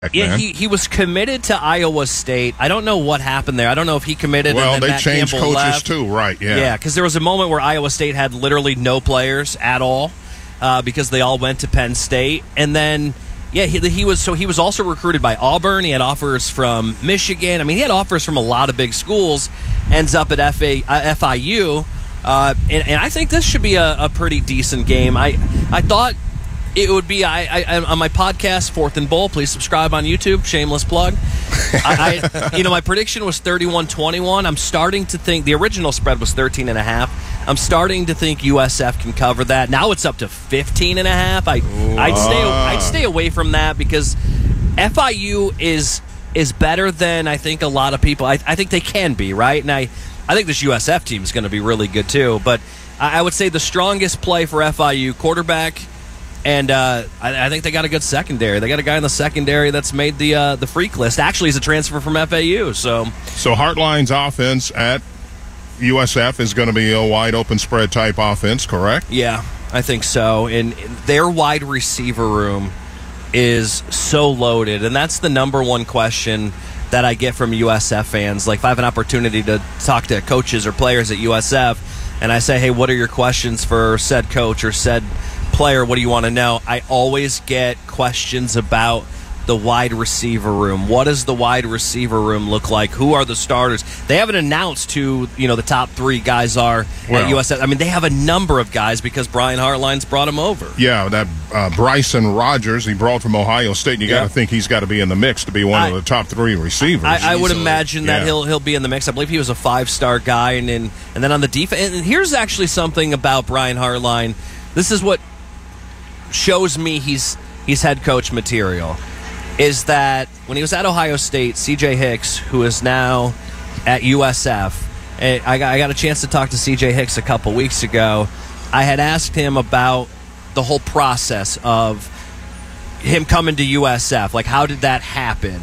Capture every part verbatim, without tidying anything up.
Yeah, man. he, he was committed to Iowa State. I don't know what happened there. I don't know if he committed Well, and then they Matt changed Campbell coaches left. too, right? Yeah. Yeah, because there was a moment where Iowa State had literally no players at all uh, because they all went to Penn State. And then, yeah, he, he was so he was also recruited by Auburn. He had offers from Michigan. I mean, he had offers from a lot of big schools. Ends up at F A, uh, F I U. Uh, and, and I think this should be a, a pretty decent game. I, I thought it would be I, I on my podcast, Fourth and Bowl. Please subscribe on YouTube. Shameless plug. I, I, you know, my prediction was thirty-one twenty-one. I'm starting to think the original spread was thirteen and a half. I'm starting to think U S F can cover that. Now it's up to fifteen and a half. I, I'd stay, I'd stay away from that because F I U is is better than I think a lot of people. I, I think they can be right, and I, I think this U S F team is going to be really good too. But I, I would say the strongest play for F I U quarterback. And uh, I, I think they got a good secondary. They got a guy in the secondary that's made the uh, the freak list. Actually, he's a transfer from F A U. So, so Hartline's offense at U S F is going to be a wide open spread type offense, correct? Yeah, I think so. And their wide receiver room is so loaded, and that's the number one question that I get from U S F fans. Like, if I have an opportunity to talk to coaches or players at U S F, and I say, "Hey, what are your questions for said coach or said player, what do you want to know?" I always get questions about the wide receiver room. What does the wide receiver room look like? Who are the starters? They haven't announced who, you know, the top three guys are well, at U S F. I mean, they have a number of guys because Brian Hartline's brought them over. Yeah, that uh, Bryson Rogers, he brought from Ohio State, and you yeah. got to think he's got to be in the mix to be one I, of the top three receivers. I, I would imagine that yeah. he'll he'll be in the mix. I believe he was a five-star guy, and and, and then on the defense. And here's actually something about Brian Hartline. This is what shows me he's he's head coach material, is that when he was at Ohio State, C J Hicks, who is now at U S F, I got, I got a chance to talk to C J Hicks a couple weeks ago. I had asked him about the whole process of him coming to U S F. Like, how did that happen?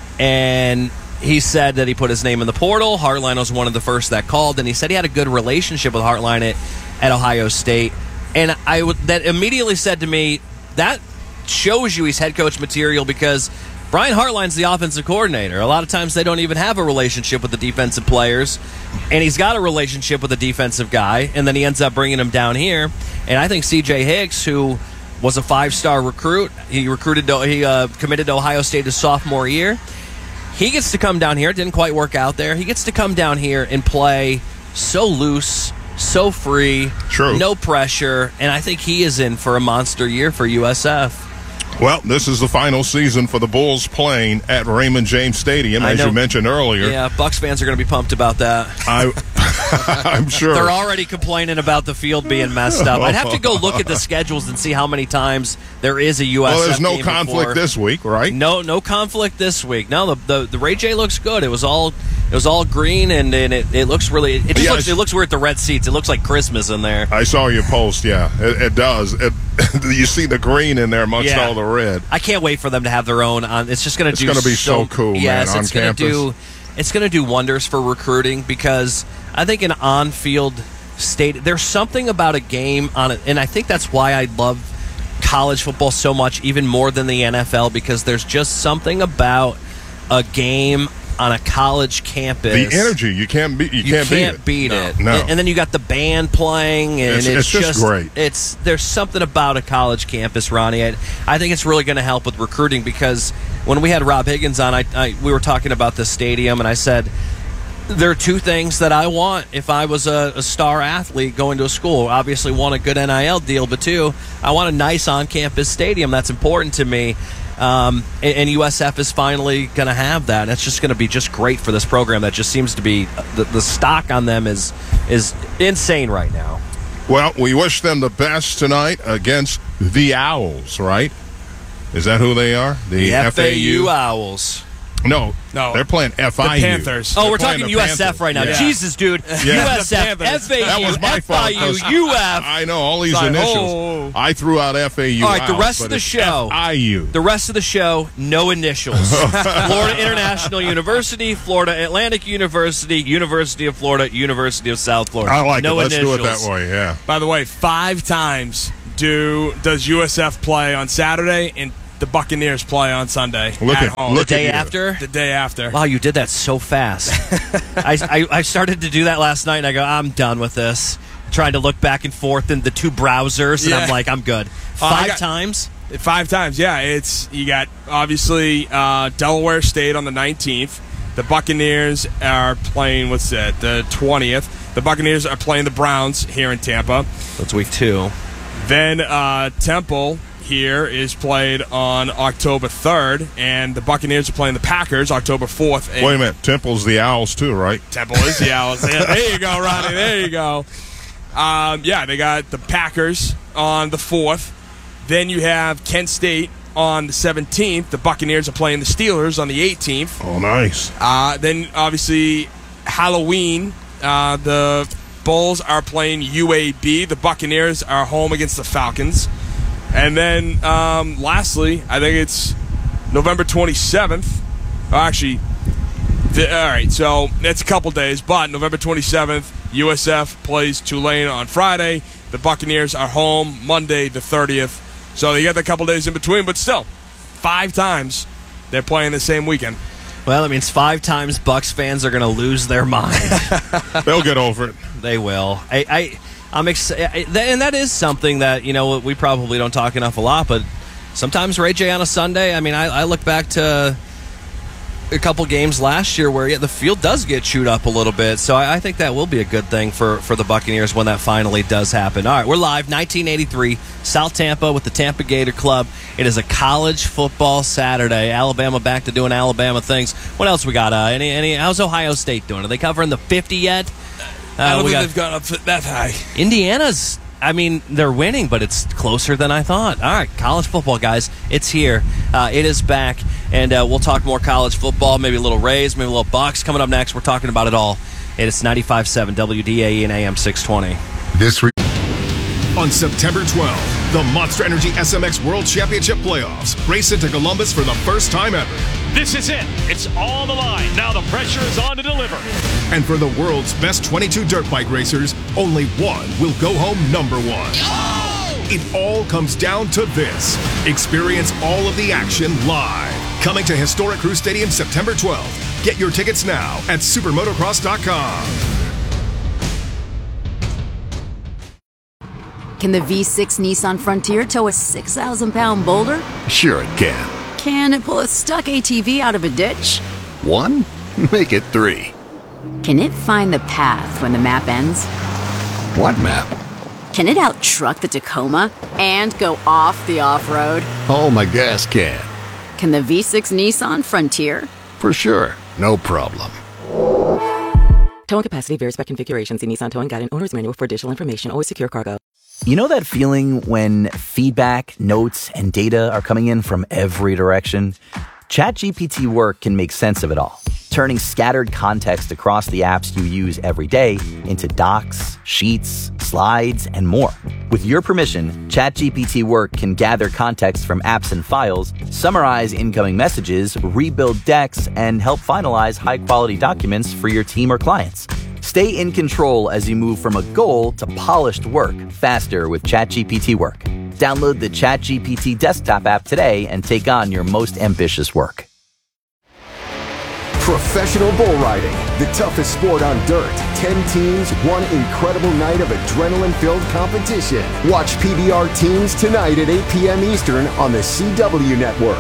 And he said that he put his name in the portal. Hartline was one of the first that called, and he said he had a good relationship with Hartline at, at Ohio State. And I w- that immediately said to me, that shows you he's head coach material because Brian Hartline's the offensive coordinator. A lot of times they don't even have a relationship with the defensive players, and he's got a relationship with the defensive guy, and then he ends up bringing him down here. And I think C J Hicks, who was a five-star recruit, he recruited, to, he uh, committed to Ohio State his sophomore year. He gets to come down here. It didn't quite work out there. He gets to come down here and play so loose, so free, True. no pressure, and I think he is in for a monster year for U S F. Well, this is the final season for the Bulls playing at Raymond James Stadium, I as know. you mentioned earlier. Yeah, Bucks fans are going to be pumped about that. I, I'm sure. They're already complaining about the field being messed up. I'd have to go look at the schedules and see how many times there is a U S F Well, there's no game conflict before. this week, right? No, no conflict this week. No, the the, the Ray J looks good. It was all it was all green, and, and it, it looks really. It just Yeah, looks. I- It looks weird. The red seats. It looks like Christmas in there. I saw your post, yeah. It, it does. It, you see the green in there amongst Yeah. all the red. I can't wait for them to have their own. On it's just going to It's do. gonna be so cool, yes, man, on it's gonna campus. do. It's going to do wonders for recruiting because I think an on-field state. There's something about a game on it, and I think that's why I love college football so much, even more than the N F L, because there's just something about a game on a college campus. The energy, you can't beat. You, You can't, can't beat beat it. it. No. And, and then you got the band playing, and It's- it's, it's just great. It's there's something about a college campus, Ronnie. I, I think it's really going to help with recruiting because when we had Rob Higgins on, I, I we were talking about the stadium, and I said there are two things that I want if I was a, a star athlete going to a school. Obviously, want a good N I L deal, but two, I want a nice on-campus stadium. That's important to me. Um, and, and U S F is finally going to have that. That's just going to be just great for this program. That just seems to be the, the stock on them is is insane right now. Well, we wish them the best tonight against the Owls, right? Is that who they are? The, The F A U? Owls. No, No. they're playing F I U. The Panthers. Oh, They're we're playing talking the U S F Panthers. right now. Yeah. Jesus, dude. Yeah. U S F, The Panthers. F A U, That was my F fault. I U, 'cause U F. I know all these Sorry. initials. Oh. I threw out F A U. All right, the out, rest but of the it's show. F I U. The rest of the show, no initials. Florida International University, Florida Atlantic University, University of Florida, University of South Florida. I like no it. Let's initials. do it that way, yeah. By the way, five times do does U S F play on Saturday, and the Buccaneers play on Sunday Look at, at- home. look The at day you. after? The day after. Wow, you did that so fast. I, I, I started to do that last night, and I go, I'm done with this. Trying to look back and forth in the two browsers, and Yeah. I'm like, I'm good. Oh, I Five got- times? Five times, yeah. It's you got obviously uh, Delaware State on the nineteenth. The Buccaneers are playing what's that? The twentieth. The Buccaneers are playing the Browns here in Tampa. That's week two. Then uh, Temple here is played on October third, and the Buccaneers are playing the Packers October fourth. Wait a minute. Temple's the Owls, too, right? Temple is the Owls. Yeah, there you go, Ronnie. There you go. Um, yeah, they got the Packers on the fourth. Then you have Kent State on the seventeenth. The Buccaneers are playing the Steelers on the eighteenth. Oh, nice. Uh, then, obviously, Halloween, uh, the Bulls are playing U A B. The Buccaneers are home against the Falcons. And then, um, lastly, I think it's November twenty-seventh. Oh, actually, the, all right, so that's a couple days. But November twenty-seventh, U S F plays Tulane on Friday. The Buccaneers are home Monday the thirtieth. So you got a couple days in between, but still, five times they're playing the same weekend. Well, that means five times Bucs fans are going to lose their mind. They'll get over it. They will. I, I, I'm excited, and that is something that you know we probably don't talk enough a lot. But sometimes, Ray J, on a Sunday, I mean, I, I look back to a couple games last year where yeah, the field does get chewed up a little bit. So I, I think that will be a good thing for, for the Buccaneers when that finally does happen. All right, we're live, nineteen eighty-three, South Tampa with the Tampa Gator Club. It is a college football Saturday. Alabama back to doing Alabama things. What else we got? Uh, any any? How's Ohio State doing? Are they covering the fifty yet? Uh, I don't we think got they've gone up that high. Indiana's. I mean, they're winning, but it's closer than I thought. All right, college football, guys. It's here. Uh, it is back, and uh, we'll talk more college football, maybe a little Rays, maybe a little Bucks. Coming up next, we're talking about it all. It is ninety-five point seven W D A E and A M six twenty. This re- On September twelfth, the Monster Energy S M X World Championship Playoffs race into Columbus for the first time ever. This is it. It's on the line. Now the pressure is on to deliver. And for the world's best twenty-two dirt bike racers, only one will go home number one. Oh! It all comes down to this. Experience all of the action live. Coming to Historic Crew Stadium September twelfth. Get your tickets now at supermotocross dot com. Can the V six Nissan Frontier tow a six thousand pound boulder? Sure it can. Can it pull a stuck A T V out of a ditch? One? Make it three. Can it find the path when the map ends? What map? Can it out-truck the Tacoma and go off the off-road? Oh, my gas can. Can the V six Nissan Frontier? For sure. No problem. Towing capacity varies by configuration. See Nissan Towing Guide and Owner's Manual for additional information. Always secure cargo. You know that feeling when feedback, notes, and data are coming in from every direction? ChatGPT Work can make sense of it all, turning scattered context across the apps you use every day into docs, sheets, slides, and more. With your permission, ChatGPT Work can gather context from apps and files, summarize incoming messages, rebuild decks, and help finalize high-quality documents for your team or clients. Stay in control as you move from a goal to polished work faster with ChatGPT Work. Download the ChatGPT desktop app today and take on your most ambitious work. Professional bull riding, the toughest sport on dirt. Ten teams, one incredible night of adrenaline-filled competition. Watch P B R Teams tonight at eight p.m. Eastern on the C W Network.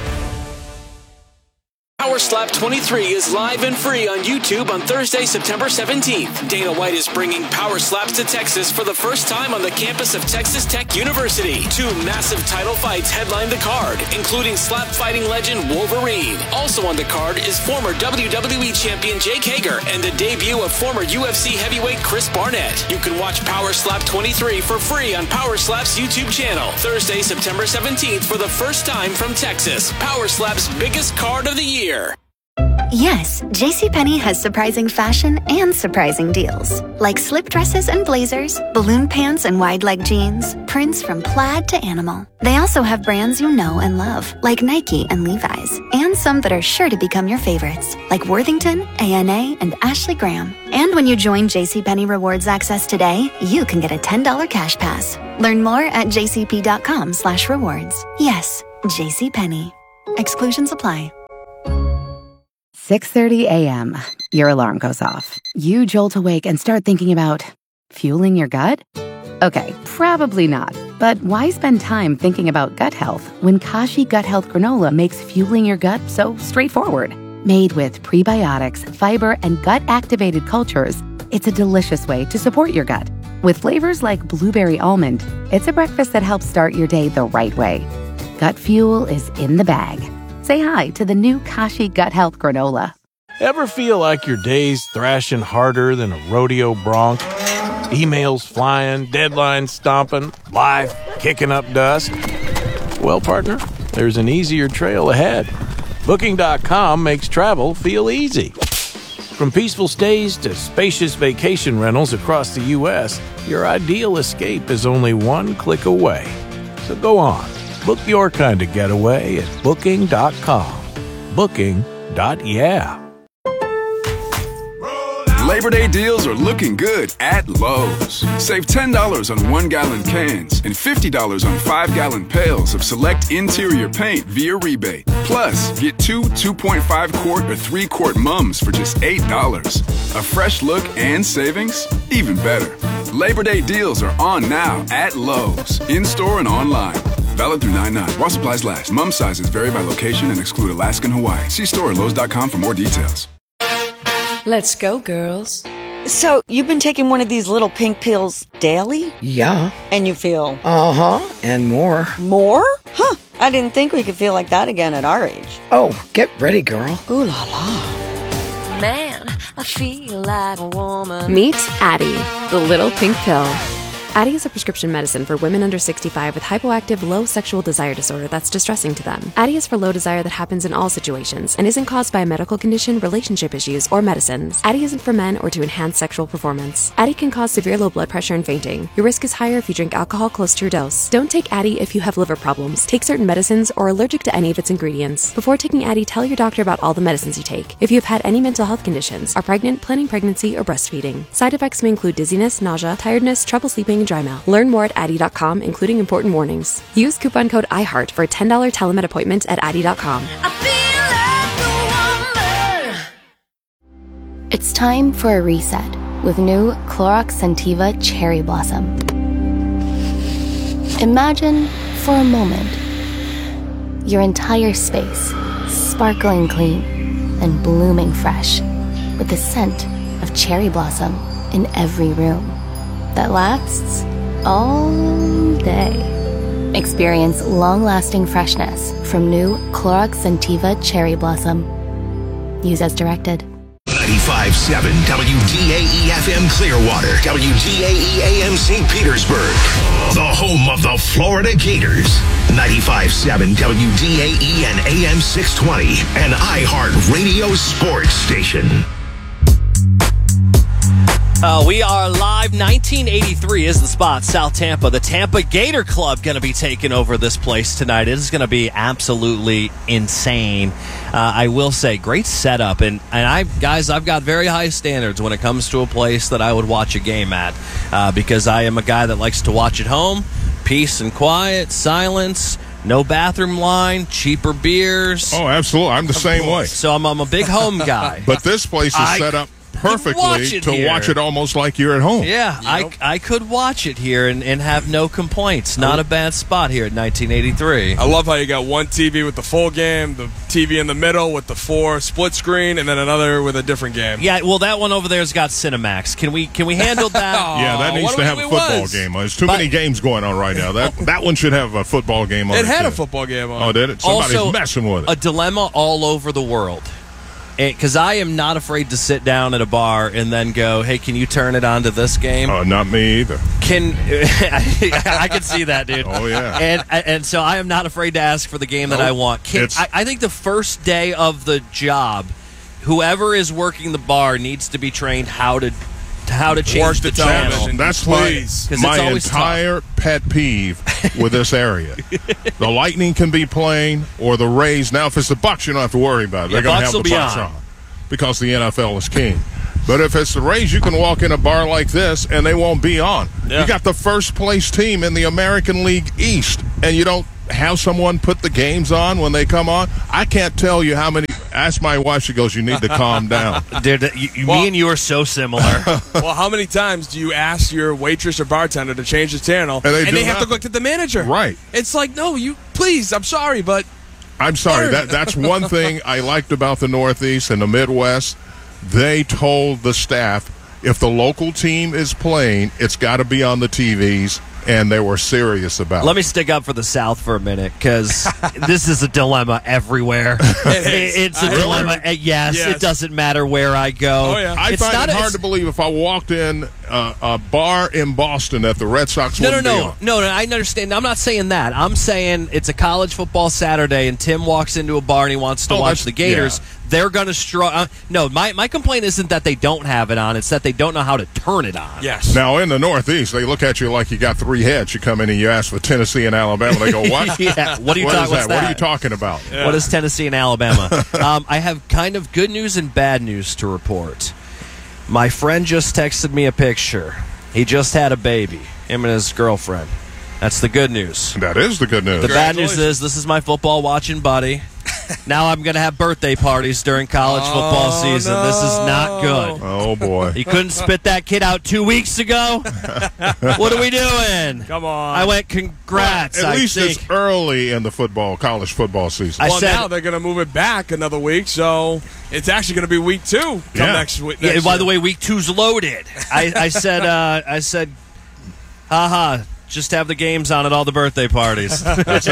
Power Slap twenty-three is live and free on YouTube on Thursday, September seventeenth. Dana White is bringing Power Slaps to Texas for the first time on the campus of Texas Tech University. Two massive title fights headline the card, including slap fighting legend Wolverine. Also on the card is former W W E champion Jake Hager and the debut of former U F C heavyweight Chris Barnett. You can watch Power Slap twenty-three for free on Power Slap's YouTube channel. Thursday, September seventeenth for the first time from Texas. Power Slap's biggest card of the year. Yes, JCPenney has surprising fashion and surprising deals. Like slip dresses and blazers, balloon pants and wide leg jeans, prints from plaid to animal. They also have brands you know and love, like Nike and Levi's, and some that are sure to become your favorites, like Worthington, A N A, and Ashley Graham. And when you join JCPenney Rewards Access today, you can get a ten dollars cash pass. Learn more at jcp.com slash rewards. Yes, JCPenney. Exclusions apply. six thirty a.m. Your alarm goes off. You jolt awake and start thinking about fueling your gut? Okay, probably not. But why spend time thinking about gut health when Kashi Gut Health Granola makes fueling your gut so straightforward? Made with prebiotics, fiber, and gut-activated cultures, it's a delicious way to support your gut. With flavors like blueberry almond, it's a breakfast that helps start your day the right way. Gut fuel is in the bag. Say hi to the new Kashi Gut Health Granola. Ever feel like your day's thrashing harder than a rodeo bronc? Emails flying, deadlines stomping, life kicking up dust? Well, partner, there's an easier trail ahead. Booking dot com makes travel feel easy. From peaceful stays to spacious vacation rentals across the U S, your ideal escape is only one click away. So go on, book your kind of getaway at Booking dot com. Booking. Yeah. Labor Day deals are looking good at Lowe's. Save ten dollars on one-gallon cans and fifty dollars on five-gallon pails of select interior paint via rebate. Plus, get two two point five quart or three quart mums for just eight dollars. A fresh look and savings? Even better. Labor Day deals are on now at Lowe's, in-store and online. Valid through nine nine. While supplies last. Mum sizes vary by location and exclude Alaska and Hawaii. See store at Lowe's dot com for more details. Let's go, girls. So, you've been taking one of these little pink pills daily? Yeah. And you feel? Uh-huh. And more. More? Huh. I didn't think we could feel like that again at our age. Oh, get ready, girl. Ooh la la. Man, I feel like a woman. Meet Addie, the little pink pill. Addie is a prescription medicine for women under sixty-five with hypoactive low sexual desire disorder that's distressing to them. Addie is for low desire that happens in all situations and isn't caused by a medical condition, relationship issues, or medicines. Addie isn't for men or to enhance sexual performance. Addie can cause severe low blood pressure and fainting. Your risk is higher if you drink alcohol close to your dose. Don't take Addie if you have liver problems, take certain medicines, or are allergic to any of its ingredients. Before taking Addie, tell your doctor about all the medicines you take. If you have had any mental health conditions, are pregnant, planning pregnancy, or breastfeeding. Side effects may include dizziness, nausea, tiredness, trouble sleeping, and dry mouth. Learn more at Addie dot com, including important warnings. Use coupon code iHeart for a ten dollars telemed appointment at Addie dot com. It's time for a reset with new Clorox Scentiva Cherry Blossom. Imagine, for a moment, your entire space sparkling clean and blooming fresh with the scent of cherry blossom in every room that lasts all day. Experience long-lasting freshness from new Clorox Scentiva Cherry Blossom. Use as directed. ninety-five point seven W D A E F M Clearwater, W D A E A M Saint Petersburg, the home of the Florida Gators. ninety-five point seven W D A E and A M six twenty, an iHeart Radio sports station. Uh, we are live. nineteen eighty-three is the spot. South Tampa. The Tampa Gator Club going to be taking over this place tonight. It is going to be absolutely insane. Uh, I will say, great setup. And, and I, guys, I've got very high standards when it comes to a place that I would watch a game at uh, because I am a guy that likes to watch at home. Peace and quiet, silence. No bathroom line, cheaper beers. Oh, absolutely. I'm the same way. So I'm, I'm a big home guy. But this place is I, set up perfectly watch to here. watch it almost like you're at home. Yeah, yep. I, I could watch it here and, and have no complaints. Not a bad spot here at nineteen eighty-three. I love how you got one T V with the full game, the T V in the middle with the four split screen, and then another with a different game. Yeah, well, that one over there's got Cinemax. Can we can we handle that? oh, yeah, that needs to have a football was. game. There's too but, many games going on right now. That that one should have a football game on it. It had too. a football game on it. Oh, did it? Somebody's also, messing with it. A dilemma all over the world. Because I am not afraid to sit down at a bar and then go, hey, can you turn it on to this game? Oh, uh, not me either. Can I can see that, dude. Oh, yeah. And and so I am not afraid to ask for the game that nope. I want. Can, I, I think the first day of the job, whoever is working the bar needs to be trained how to how to change Work the, the channel. television. That's Please. my, my it's entire tough. pet peeve with this area. The Lightning can be playing, or the Rays. Now, if it's the Bucks, you don't have to worry about it. Yeah, They're going to Bucks have the will Bucks be on. on. Because the N F L is king. But if it's the Rays, you can walk in a bar like this and they won't be on. Yeah. You got the first place team in the American League East, and you don't have someone put the games on when they come on? I can't tell you how many. Ask my wife. She goes, "You need to calm down." Dude, you, you, Well- me and you are so similar. Well, how many times do you ask your waitress or bartender to change the channel, And they do have not. to look at the manager? Right. It's like, no, you please. I'm sorry, but I'm sorry. That that's one thing I liked about the Northeast and the Midwest. They told the staff, if the local team is playing, it's got to be on the T Vs, and they were serious about Let it. me stick up for the South for a minute, because this is a dilemma everywhere. is. It's a I dilemma. agree. Uh, Yes, Yes. it doesn't matter where I go. Oh, yeah. I It's find not it a- hard it's- to believe if I walked in uh, a bar in Boston that the Red Sox No, no, wouldn't be no, on. no, no. I understand. I'm not saying that. I'm saying it's a college football Saturday, and Tim walks into a bar and he wants to Oh, watch that's- the Gators. yeah. They're going to struggle. Uh, no, my my complaint isn't that they don't have it on. It's that they don't know how to turn it on. yes. Now, in the Northeast, they look at you like you got three heads. You come in and you ask for Tennessee and Alabama. They go, what? Yeah, what are you What talking- is what's that? What are that? you talking about? What is Tennessee and Alabama? um, I have kind of good news and bad news to report. My friend just texted me a picture. He just had a baby, him and his girlfriend. That's the good news. That is the good news. The bad news is this is my football watching buddy. Now I'm going to have birthday parties during college football Oh, season. no. This is not good. Oh, boy. You couldn't spit that kid out two weeks ago? What are we doing? Come on. I went, congrats. At I least think. it's early in the football, college football season. I well, said- now they're going to move it back another week, so it's actually going to be week two. Come Yeah. next week. Yeah, next by year. the way, week two's loaded. I, I said, uh, I said, haha, just have the games on at all the birthday parties. That's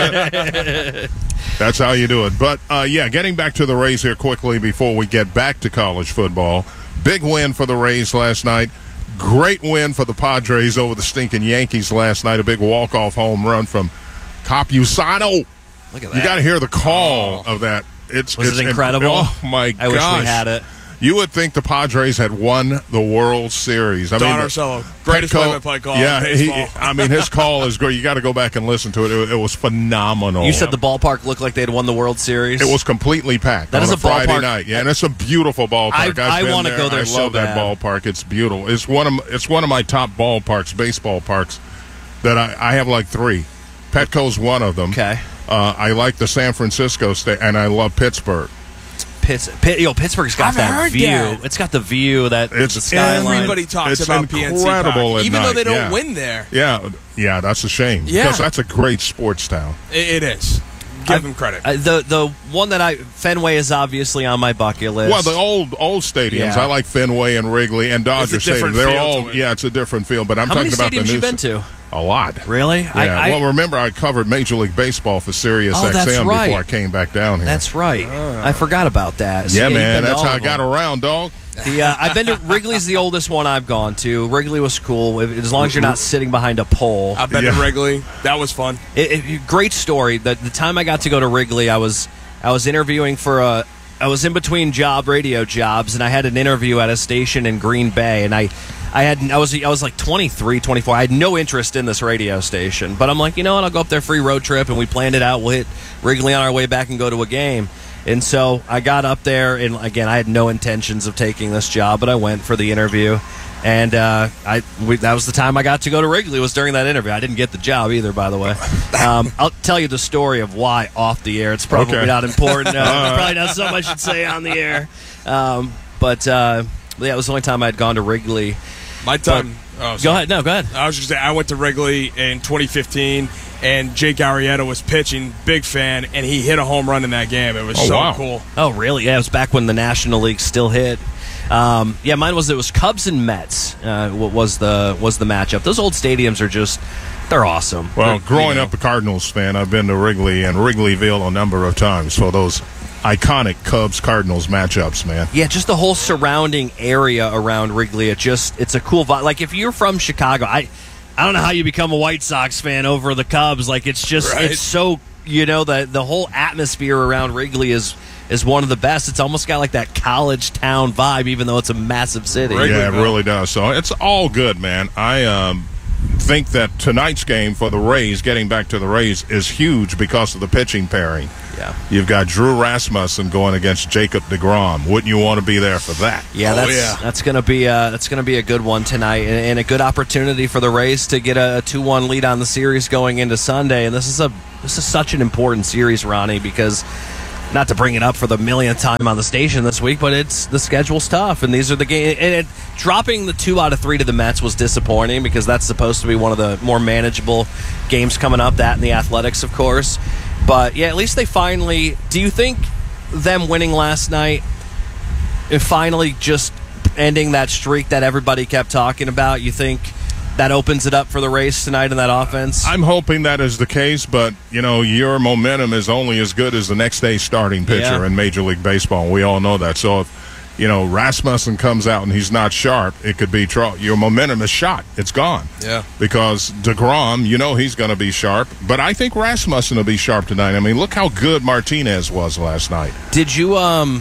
it. That's how you do it. But, uh, yeah, getting back to the Rays here quickly before we get back to college football. Big win for the Rays last night. Great win for the Padres over the stinking Yankees last night. A big walk-off home run from Capusano. Look at You that. got to hear the call of that. It's Was it's it incredible? Oh, my I wish gosh. we had it. You would think the Padres had won the World Series. I Don mean, Orsillo, greatest Petco- play-by-play call in Yeah, he, baseball. I mean, his call is great. You got to go back and listen to it. It, it was phenomenal. You said the ballpark looked like they'd won the World Series. It was completely packed That on is a, a Friday ballpark- night. Yeah, and it's a beautiful ballpark. I- I've I been wanna there. go there I so love that bad. ballpark. It's beautiful. It's one of my, it's one of my top ballparks, baseball parks, that I, I have like three. Petco's one of them. Okay. Uh, I like the San Francisco state, and I love Pittsburgh. Pitts, Pitt, yo, Pittsburgh's got I've that heard view. that. It's got the view that It's the skyline. Everybody talks It's about P N C incredible Park, at even though night, they don't yeah. win there. Yeah, yeah, that's a shame. Yeah. Because that's a great sports town. It, it is. Give them credit. Uh, the the one that I Fenway is obviously on my bucket list. Well, the old old stadiums. Yeah. I like Fenway and Wrigley and Dodger It's a different Stadium. They're feel all to it. yeah, it's a different feel. But I'm How talking many about the stadiums new you been to? A lot. Really? Yeah. I, I, well, remember I covered Major League Baseball for Sirius Oh, that's X M right. before I came back down here. That's right. I forgot about that. So, yeah, you've man. been to That's all how I of got them. around, dog. The, uh, I've been to Wrigley's the oldest one I've gone to. Wrigley was cool as long as you're not sitting behind a pole. I've been Yeah. to Wrigley. That was fun. It, it, great story. The, the time I got to go to Wrigley, I was I was interviewing for a. I was in between job radio jobs, and I had an interview at a station in Green Bay, and I. I had I was I was like twenty-three, twenty-four. I had no interest in this radio station, but I'm like, you know what? I'll go up there free road trip, and we planned it out. We'll hit Wrigley on our way back and go to a game. And so I got up there, and again, I had no intentions of taking this job, but I went for the interview, and uh, I we, that was the time I got to go to Wrigley. Was during that interview. I didn't get the job either, by the way. Um, I'll tell you the story of why off the air. It's probably Okay. not important. No, All right. probably not something I should say on the air. Um, but uh, yeah, it was the only time I'd gone to Wrigley. My time. oh, Go sorry. ahead. No, go ahead. I was just saying, I went to Wrigley in twenty fifteen, and Jake Arrieta was pitching. Big fan, and he hit a home run in that game. It was Oh, so wow. cool. Oh, really? Yeah, it was back when the National League still hit. Um, yeah, mine was it was Cubs and Mets. Uh, what was the was the matchup? Those old stadiums are just they're awesome. Well, They're- growing you know. up a Cardinals fan, I've been to Wrigley and Wrigleyville a number of times for those iconic Cubs-Cardinals matchups, man. Yeah, just the whole surrounding area around Wrigley. It just it's a cool vibe. Like if you're from Chicago, I I don't know how you become a White Sox fan over the Cubs. Like it's just Right. it's so you know the the whole atmosphere around Wrigley is is one of the best. It's almost got like that college town vibe, even though it's a massive city. Wrigleyville. Yeah, it really does. So it's all good, man. I um, think that tonight's game for the Rays, getting back to the Rays, is huge because of the pitching pairing. Yeah. You've got Drew Rasmussen going against Jacob deGrom. Wouldn't you want to be there for that? Yeah, that's yeah. that's going to be a, that's going to be a good one tonight, and, and a good opportunity for the Rays to get a two one lead on the series going into Sunday. And this is a this is such an important series, Ronnie, because not to bring it up for the millionth time on the station this week, but it's the schedule's tough, and these are the games. And it, dropping the two out of three to the Mets was disappointing because that's supposed to be one of the more manageable games coming up. That and the Athletics, of course. But yeah, at least they finally. Do you think them winning last night, and finally just ending that streak that everybody kept talking about, you think that opens it up for the Rays tonight in that offense? I'm hoping that is the case, but, you know, your momentum is only as good as the next day's starting pitcher Yeah. in Major League Baseball. We all know that. So if, you know, Rasmussen comes out and he's not sharp, it could be trouble. Your momentum is shot. It's gone. Yeah. Because deGrom, you know he's going to be sharp, but I think Rasmussen will be sharp tonight. I mean, look how good Martinez was last night. Did you, um...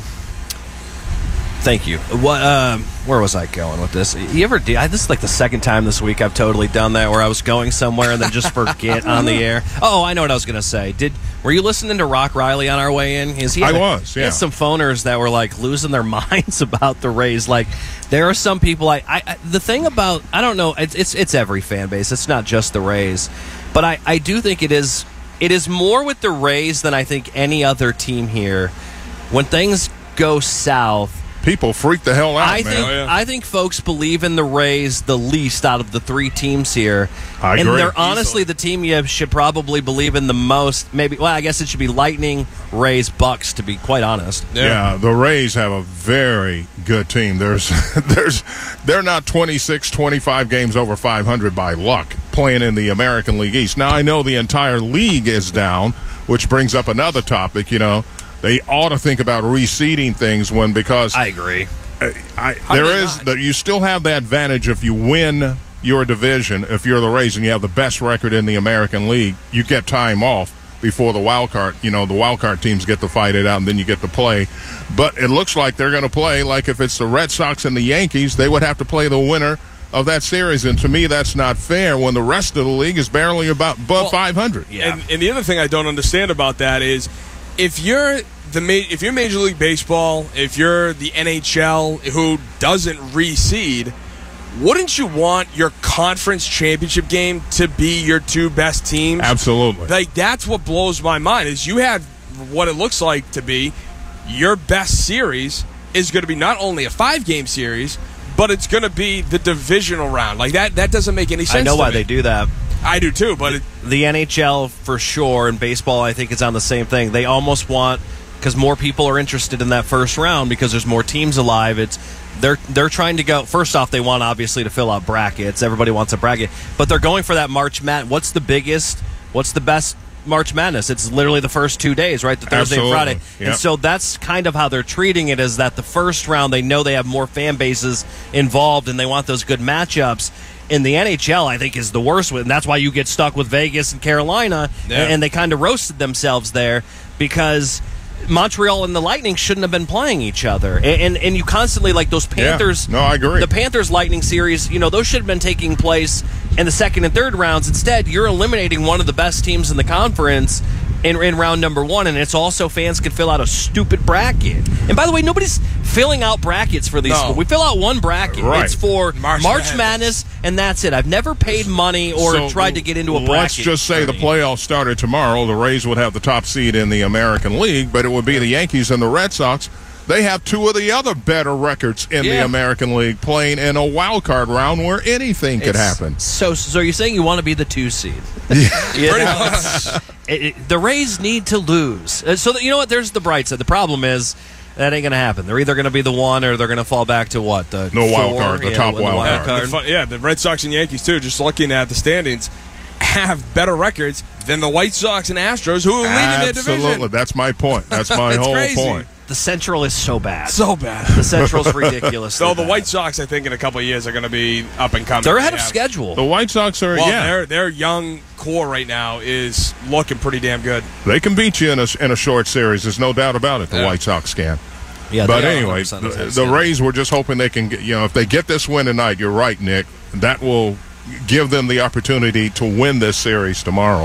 Thank you. What? Um, where was I going with this? You ever do? I, this is like the second time this week I've totally done that, where I was going somewhere and then just forget on the air. Oh, I know what I was going to say. Did were you listening to Rock Riley on our way in? Is he I had, was. He Yeah. had some phoners that were like losing their minds about the Rays. Like there are some people. I, I, I the thing about I don't know. It's, it's it's every fan base. It's not just the Rays, but I I do think it is it is more with the Rays than I think any other team here. When things go south, people freak the hell out, I man. think Oh, yeah. I think folks believe in the Rays the least out of the three teams here. I and agree. they're honestly the team you should probably believe in the most. Maybe well, I guess it should be Lightning, Rays, Bucks, to be quite honest. Yeah. the Rays have a very good team. There's there's they're not twenty-six, twenty-five games over five hundred by luck playing in the American League East. Now I know the entire league is down, which brings up another topic, you know. They ought to think about reseeding things when because I agree. I, I, there is that you still have the advantage if you win your division. If you're the Rays and you have the best record in the American League, you get time off before the wild card. You know, the wild card teams get to fight it out, and then you get to play. But it looks like they're going to play like if it's the Red Sox and the Yankees, they would have to play the winner of that series, and to me that's not fair when the rest of the league is barely about above Well, five hundred. Yeah. And, and the other thing I don't understand about that is if you're the ma- if you're Major League Baseball, if you're the N H L who doesn't reseed, wouldn't you want your conference championship game to be your two best teams? Absolutely. Like that's what blows my mind is you have what it looks like to be your best series is going to be not only a five-game series, but it's going to be the divisional round. Like that that doesn't make any sense. I know to why me. they do that. I do too, but it, The N H L for sure, and baseball I think is on the same thing. They almost want because more people are interested in that first round because there's more teams alive. It's they're they're trying to go. First off, they want obviously to fill out brackets. Everybody wants a bracket, but they're going for that March Madness. What's the biggest? What's the best March Madness? It's literally the first two days, right? The Thursday Absolutely. and Friday, Yep. and so that's kind of how they're treating it. Is that the first round they know they have more fan bases involved, and they want those good matchups. In the N H L, I think is the worst with, and that's why you get stuck with Vegas and Carolina, Yeah. and, and they kind of roasted themselves there because Montreal and the Lightning shouldn't have been playing each other, and and, and you constantly like those Panthers. Yeah. No, I agree. The Panthers Lightning series, you know, those should have been taking place in the second and third rounds. Instead, you're eliminating one of the best teams in the conference in, in round number one, and it's also fans can fill out a stupid bracket. And by the way, nobody's filling out brackets for these. No. We fill out one bracket. Right. It's for March March, Madness. Madness, and that's it. I've never paid money or So, tried to get into a bracket. Let's just say the playoffs started tomorrow. The Rays would have the top seed in the American League, but it would be the Yankees and the Red Sox. They have two of the other better records in the Yeah. American League playing in a wild card round where anything could It's- happen. So, so you're saying you want to be the two seed? Yeah. You Pretty know, much. it's- it- it- the Rays need to lose. Uh, So that, you know what? There's the bright side. The problem is that ain't going to happen. They're either going to be the one or they're going to fall back to what? The No wild four? card, the Yeah, top win wild Yeah, card. the fun- yeah, the Red Sox and Yankees too. Just looking at the standings, have better records than the White Sox and Astros, who are leading their Absolutely. division. That's my point. That's my It's whole crazy. point. The Central is so bad. So bad. The Central's ridiculous. So the White Sox, I think, in a couple of years are going to be up and coming. They're ahead They of have- schedule. The White Sox are, Well, yeah. their their young core right now is looking pretty damn good. They can beat you in a, in a short series. There's no doubt about it. The Yeah. White Sox can. Yeah, But they are anyway, one hundred percent the, ahead of the schedule. Rays were just hoping they can get, you know, if they get this win tonight, you're right, Nick, that will give them the opportunity to win this series tomorrow.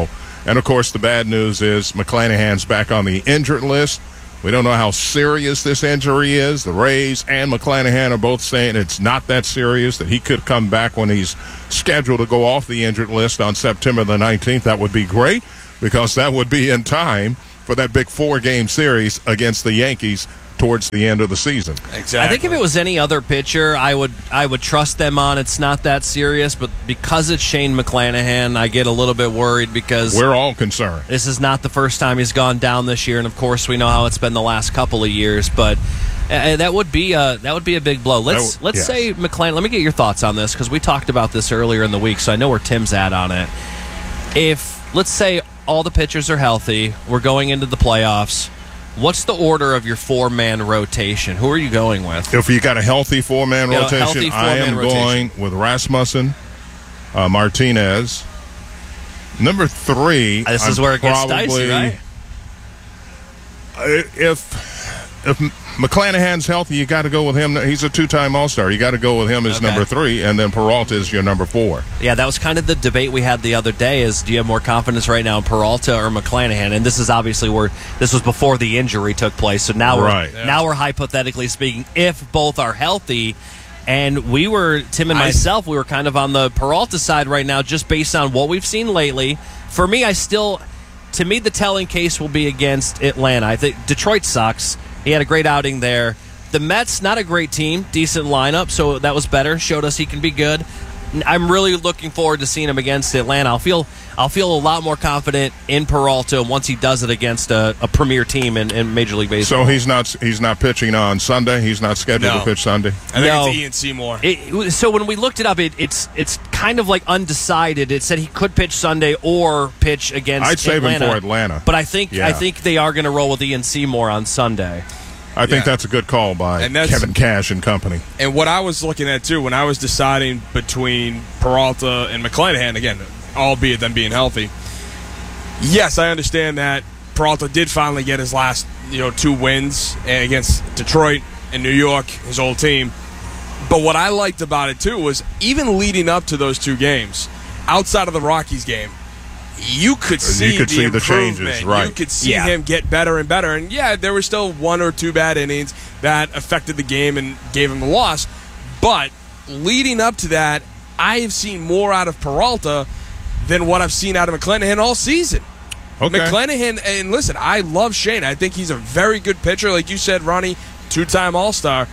And, of course, the bad news is McClanahan's back on the injured list. We don't know how serious this injury is. The Rays and McClanahan are both saying it's not that serious, that he could come back when he's scheduled to go off the injured list on September the nineteenth. That would be great because that would be in time for that big four-game series against the Yankees towards the end of the season. Exactly. I think if it was any other pitcher, I would I would trust them on it's not that serious, but because it's Shane McClanahan, I get a little bit worried because we're all concerned. This is not the first time he's gone down this year, and of course we know how it's been the last couple of years, but uh, that would be a that would be a big blow. Let's That- let's yes. say McClanahan, let me get your thoughts on this because we talked about this earlier in the week, so I know where Tim's at on it. If let's say all the pitchers are healthy, we're going into the playoffs. What's the order of your four-man rotation? Who are you going with? If you got a healthy four-man Yeah, rotation, healthy I am four-man rotation. going with Rasmussen, uh, Martinez. Number three, This is I'm where it gets probably, dicey, right? I- If if McClanahan's healthy, you got to go with him. He's a two-time All-Star. You got to go with him as Okay. number three, and then Peralta is your number four. Yeah, that was kind of the debate we had the other day is do you have more confidence right now in Peralta or McClanahan? And this is obviously where this was before the injury took place. So now Right. we're Yeah. now we're hypothetically speaking if both are healthy. And we were Tim and I- myself, we were kind of on the Peralta side right now just based on what we've seen lately. For me, I still to me the telling case will be against Atlanta. I think Detroit sucks. He had a great outing there. The Mets, not a great team, decent lineup, so that was better. Showed us he can be good. I'm really looking forward to seeing him against Atlanta. I'll feel I'll feel a lot more confident in Peralta once he does it against a, a premier team in, in Major League Baseball. So he's not he's not pitching on Sunday. He's not scheduled No. to pitch Sunday. I think No. it's Ian Seymour. It, so when we looked it up, it, it's it's kind of like undecided. It said he could pitch Sunday or pitch against I'd save him Atlanta. for Atlanta. But I think Yeah. I think they are going to roll with Ian Seymour on Sunday. I think Yeah. that's a good call by And that's- Kevin Cash and company. And what I was looking at, too, when I was deciding between Peralta and McClanahan, again, albeit them being healthy, yes, I understand that Peralta did finally get his last you know, two wins against Detroit and New York, his old team. But what I liked about it, too, was even leading up to those two games, outside of the Rockies game, you could see you could the see the improvement. changes, right? You could see Yeah. him get better and better. And yeah, there were still one or two bad innings that affected the game and gave him the loss. But leading up to that, I have seen more out of Peralta than what I've seen out of McClanahan all season. Okay. McClanahan, and listen, I love Shane. I think he's a very good pitcher. Like you said, Ronnie, two-time All-Star.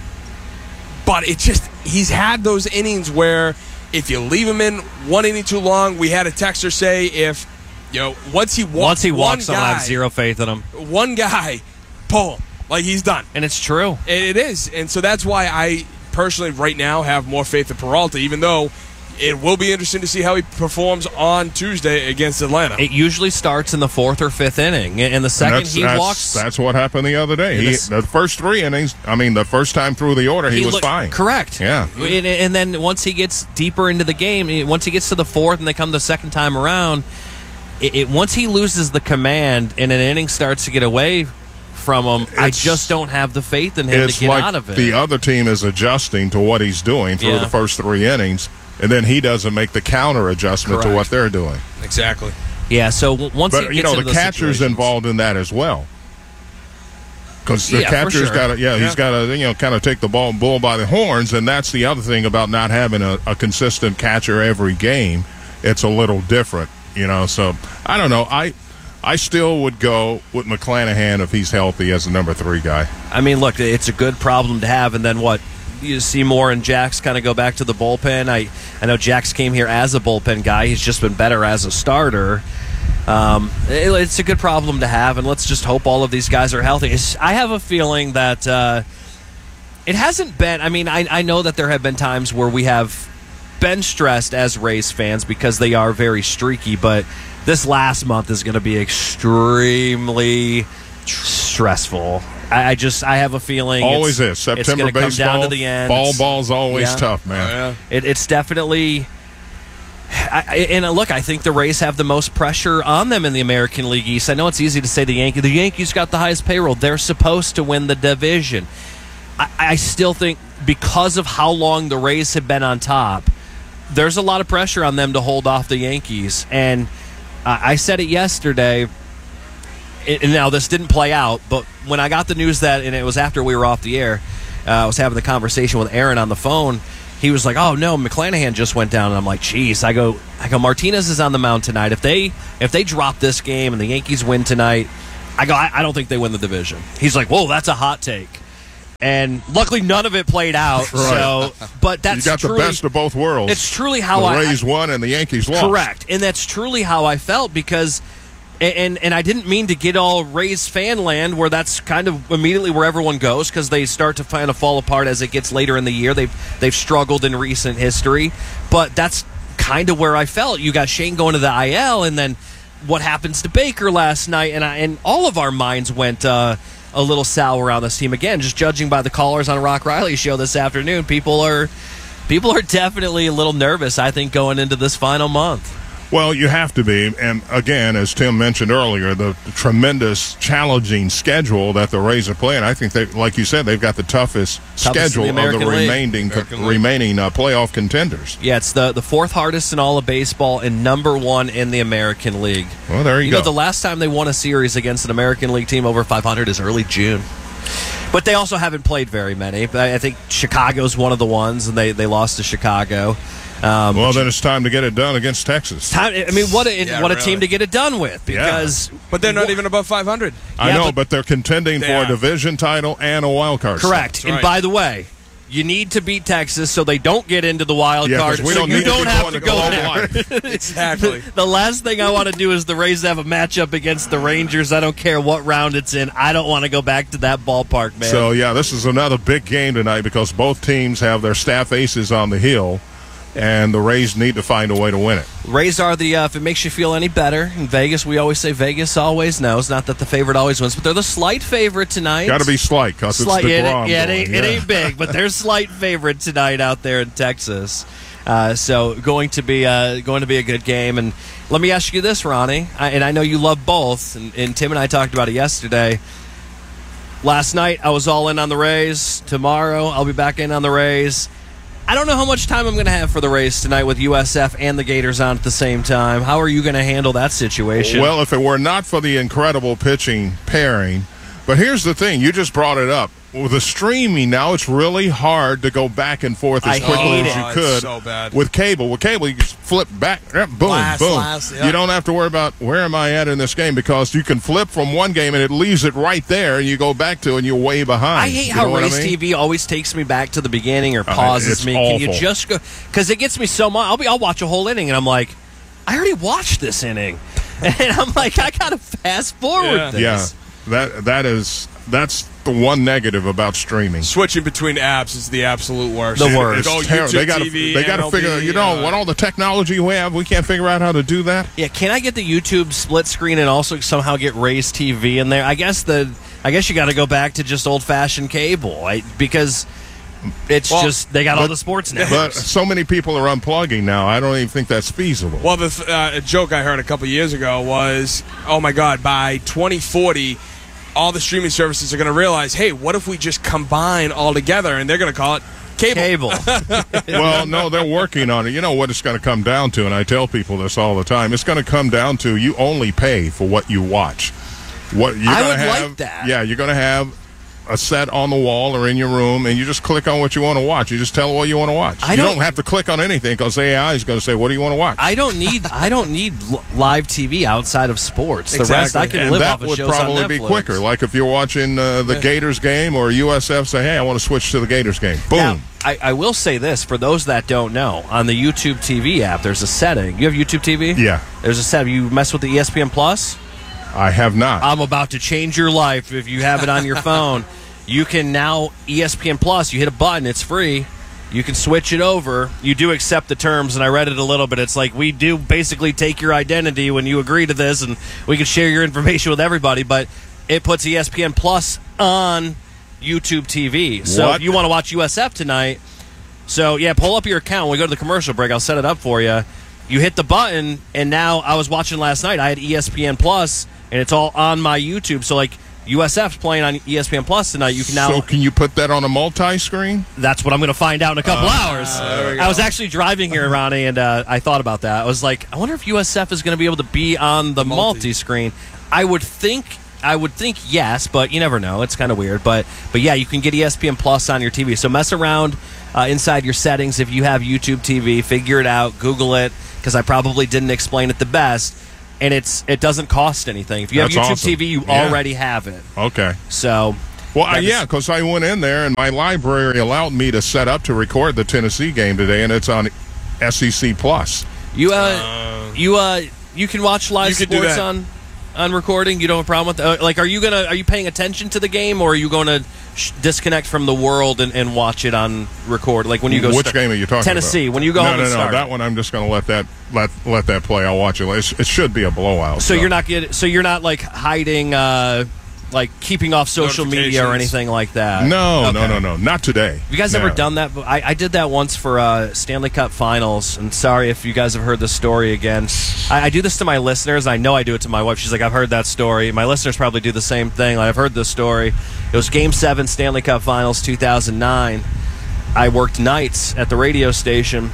But it just, he's had those innings where if you leave him in one inning too long, we had a texter say if, you know, once he walks, Once he walks, one I'll guy, have zero faith in him. One guy, pull him. Like he's done. And it's true. It is. And so that's why I personally right now have more faith in Peralta, even though it will be interesting to see how he performs on Tuesday against Atlanta. It usually starts in the fourth or fifth inning. And the And second that's, he that's, walks... That's what happened the other day. In He, the- the first three innings, I mean, the first time through the order, he, was looked- fine. Correct. Yeah. And, and then once he gets deeper into the game, once he gets to the fourth and they come the second time around, it, it once he loses the command and an inning starts to get away from him, I It's- just don't have the faith in him It's to get like out of it. the other team is adjusting to what he's doing through Yeah. the first three innings, and then he doesn't make the counter adjustment to Correct. what they're doing. Exactly. Yeah, so w- once he But, gets you know, into the those catcher's situations- involved in that as well. Because the Yeah, for catcher's sure. got to, yeah, Yeah. he's got to, you know, kind of take the ball bull by the horns, and that's the other thing about not having a, a consistent catcher every game. It's a little different, you know. So I don't know. I I still would go with McClanahan if he's healthy as the number three guy. I mean, look, it's a good problem to have, and then what? You see Moore and Jax kind of go back to the bullpen. I, I know Jax came here as a bullpen guy. He's just been better as a starter. Um, it- it's a good problem to have, and let's just hope all of these guys are healthy. It's, I have a feeling that uh, it hasn't been. I mean, I, I know that there have been times where we have been stressed as Rays fans because they are very streaky, but this last month is going to be extremely stressful. I, I just I have a feeling Always it's, is. September it's gonna come down baseball, to the end. fall ball's always Yeah. tough, man. Oh, yeah. It, it's definitely. I, I- and uh, look, I think the Rays have the most pressure on them in the American League East. I know it's easy to say the Yankees. The Yankees got the highest payroll. They're supposed to win the division. I, I still think because of how long the Rays have been on top, there's a lot of pressure on them to hold off the Yankees. And I, I said it yesterday. And now this didn't play out, but when I got the news that, and it was after we were off the air, uh, I was having the conversation with Aaron on the phone. He was like, "Oh no, McClanahan just went down," and I'm like, "Geez." I go, I go. Martinez is on the mound tonight. If they if they drop this game and the Yankees win tonight, I go, I, I don't think they win the division. He's like, "Whoa, that's a hot take." And luckily, none of it played out. Right. So, but that's you got truly, the best of both worlds. It's truly how the I Rays won and the Yankees lost. Correct, and that's truly how I felt because. And and I didn't mean to get all Rays fan land where that's kind of immediately where everyone goes because they start to kind of fall apart as it gets later in the year. They've they've struggled in recent history, but that's kind of where I felt. You got Shane going to the I L, and then what happens to Baker last night, and I, and all of our minds went uh, a little sour on this team again. Just judging by the callers on Rock Riley's show this afternoon, people are people are definitely a little nervous. I think going into this final month. Well, you have to be, and again, as Tim mentioned earlier, the tremendous, challenging schedule that the Rays are playing. I think they, like you said, they've got the toughest, toughest schedule the of the remaining co- remaining uh, playoff contenders. Yeah, it's the, the fourth hardest in all of baseball and number one in the American League. Well, there you, you go. You know, the last time they won a series against an American League team over five hundred is early June. But they also haven't played very many. I think Chicago's one of the ones, and they, they lost to Chicago. Um, well, then it's time to get it done against Texas. Time, I mean, what a, yeah, what a really. team to get it done with because, yeah. but they're not even above five hundred. I yeah, know, but, but they're contending they for are. a division title and a wild card. Correct. Right. And by the way, you need to beat Texas so they don't get into the wild yeah, card. We so don't you need don't to have to to go there. there. Exactly. The, the last thing I want to do is the Rays have a matchup against the Rangers. I don't care what round it's in. I don't want to go back to that ballpark, man. So yeah, this is another big game tonight because both teams have their staff aces on the hill. And the Rays need to find a way to win it. Rays are the, uh, if it makes you feel any better, in Vegas, we always say Vegas always knows. Not that the favorite always wins, but they're the slight favorite tonight. Got to be slight because it's the yeah, Grom. It, yeah, it, ain't, yeah. it ain't big, but they're slight favorite tonight out there in Texas. Uh, so going to be uh, going to be a good game. And let me ask you this, Ronnie, I, and I know you love both, and, and Tim and I talked about it yesterday. Last night, I was all in on the Rays. Tomorrow, I'll be back in on the Rays. I don't know how much time I'm going to have for the Rays tonight with U S F and the Gators on at the same time. How are you going to handle that situation? Well, if it were not for the incredible pitching pairing, but here's the thing, you just brought it up. With the streaming now, it's really hard to go back and forth as I quickly hate as you it. could. It's so bad. With cable. With cable, you just flip back, boom, Blast, boom. blast, yeah. You don't have to worry about where am I at in this game because you can flip from one game and it leaves it right there and you go back to it and you're way behind. I hate you how know Race I mean? T V always takes me back to the beginning or Uh, pauses it's me. Can you awful. just go? Because it gets me so much. I'll be. I'll watch a whole inning and I'm like, I already watched this inning, and I'm like, I gotta fast forward Yeah. this. Yeah, that that is that's the one negative about streaming. Switching between apps is the absolute worst. The worst. It's Go terrible. YouTube They got T V, to they got to M L B, figure. You know uh, what all the technology we have, we can't figure out how to do that. Yeah, can I get the YouTube split screen and also somehow get Race T V in there? I guess the I guess you got to go back to just old fashioned cable I, because it's Well, just they got all but- the sports But networks. so many people are unplugging now. I don't even think that's feasible. Well, the th- uh, a joke I heard a couple years ago was, oh my God, by twenty forty, all the streaming services are going to realize, hey, what if we just combine all together? And they're going to call it cable. Cable. Well, no, they're working on it. You know what it's going to come down to, and I tell people this all the time. It's going to come down to you only pay for what you watch. What you're I gonna would have, like that. Yeah, you're going to have a set on the wall or in your room, and you just click on what you want to watch. You just tell it what you want to watch. I you don't- don't have to click on anything because A I is going to say, "What do you want to watch?" I don't need I don't need l- live T V outside of sports. The rest I can and live that off of would shows probably on be Netflix. quicker. Like if you're watching uh, the Gators game or U S F, say, "Hey, I want to switch to the Gators game." Boom. Now, I, I will say this for those that don't know: on the YouTube T V app, there's a setting. You have YouTube T V? Yeah. There's a setting. You mess with the E S P N Plus. I have not. I'm about to change your life if you have it on your phone. You can now E S P N Plus. You hit a button. It's free. You can switch it over. You do accept the terms, and I read it a little bit. It's like we do basically take your identity when you agree to this, and we can share your information with everybody. But it puts E S P N Plus on YouTube T V. So What? if you want to watch U S F tonight, so yeah, pull up your account. When we go to the commercial break, I'll set it up for you. You hit the button, and now I was watching last night. I had E S P N Plus, and it's all on my YouTube. So like U S F's playing on E S P N Plus tonight. You can now. So can you put that on a multi-screen? That's what I'm going to find out in a couple Uh, hours. I was actually driving here, Ronnie, and uh, I thought about that. I was like, I wonder if U S F is going to be able to be on the multi-screen. I would think. I would think yes, but you never know. It's kind of weird, but but yeah, you can get E S P N Plus on your T V. So mess around uh, inside your settings if you have YouTube T V. Figure it out. Google it, because I probably didn't explain it the best. And it's it doesn't cost anything. If you That's have YouTube awesome. T V, you Yeah. already have it. Okay. So. Well, I, that is- yeah, because I went in there and my library allowed me to set up to record the Tennessee game today, and it's on S E C Plus. You uh, you uh, you can watch live You could do sports that. on on recording. You don't have a problem with that. Uh, like, are you gonna are you paying attention to the game, or are you going to sh- disconnect from the world and, and watch it on record? Like when you go. Which start- game are you talking Tennessee. about? When you go no, home no, and no, start. that one I'm just going to let that let let that play. I'll watch it. It's, it should be a blowout. So you're not getting. So you're not like hiding. Uh, like keeping off social media or anything like that. No, Okay. no, no, no, not today. Have you guys No. ever done that? I, I did that once for uh, Stanley Cup Finals, and sorry if you guys have heard this story again. I, I do this to my listeners. I know I do it to my wife. She's like, I've heard that story. My listeners probably do the same thing. Like, I've heard this story. It was Game seven Stanley Cup Finals two thousand nine. I worked nights at the radio station,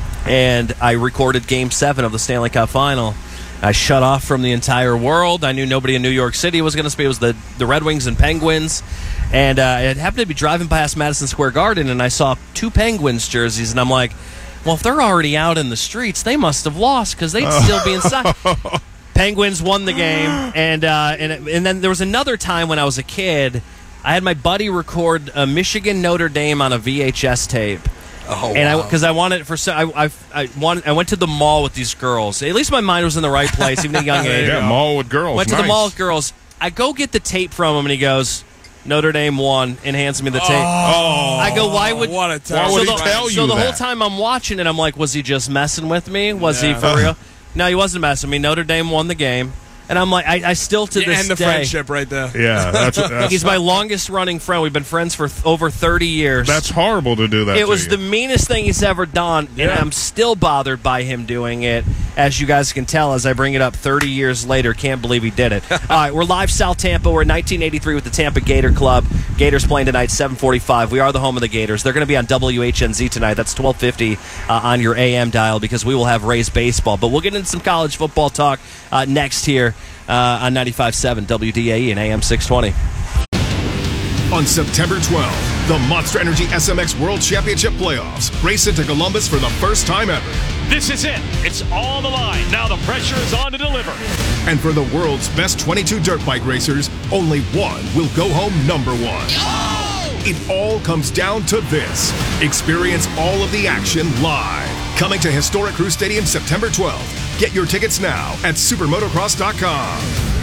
and I recorded Game seven of the Stanley Cup Final. I shut off from the entire world. I knew nobody in New York City was going to speak. It was the, the Red Wings and Penguins. And uh, I happened to be driving past Madison Square Garden, and I saw two Penguins jerseys, and I'm like, well, if they're already out in the streets, they must have lost because they'd still be inside. Penguins won the game, and uh, and it, and then there was another time when I was a kid. I had my buddy record uh, Michigan Notre Dame on a V H S tape. Oh, and I wow. because I wanted it for so I I I, wanted, I went to the mall with these girls. At least my mind was in the right place, even at a young age. Yeah, mall with girls. Went to the nice. mall with girls. I go get the tape from him, and he goes, Notre Dame won, and hands me the tape. Oh, I go, why would what a Why would so he the, tell So you the that? whole time I'm watching it, I'm like, was he just messing with me? Was Yeah. he for real? No, he wasn't messing with me. Notre Dame won the game. And I'm like, I, I still to Yeah, this and the day. friendship right there. Yeah, that's, that's He's my longest running friend. We've been friends for th- over thirty years. that's horrible to do that. It to was you. the meanest thing he's ever done, and Yeah. I'm still bothered by him doing it, as you guys can tell as I bring it up thirty years later. Can't believe he did it. All right, we're live South Tampa. We're in nineteen eighty-three with the Tampa Gator Club. Gators playing tonight, seven forty-five. We are the home of the Gators. They're going to be on W H N Z tonight. That's twelve fifty uh, on your A M dial, because we will have Rays baseball. But we'll get into some college football talk uh, next here uh, on ninety-five point seven W D A E and A M six twenty. On September twelfth, the Monster Energy S M X World Championship Playoffs race into Columbus for the first time ever. This is it. It's all the line. Now the pressure is on to deliver. And for the world's best twenty-two dirt bike racers, only one will go home number one. It all comes down to this. Experience all of the action live. Coming to Historic Crew Stadium September twelfth. Get your tickets now at supermotocross dot com.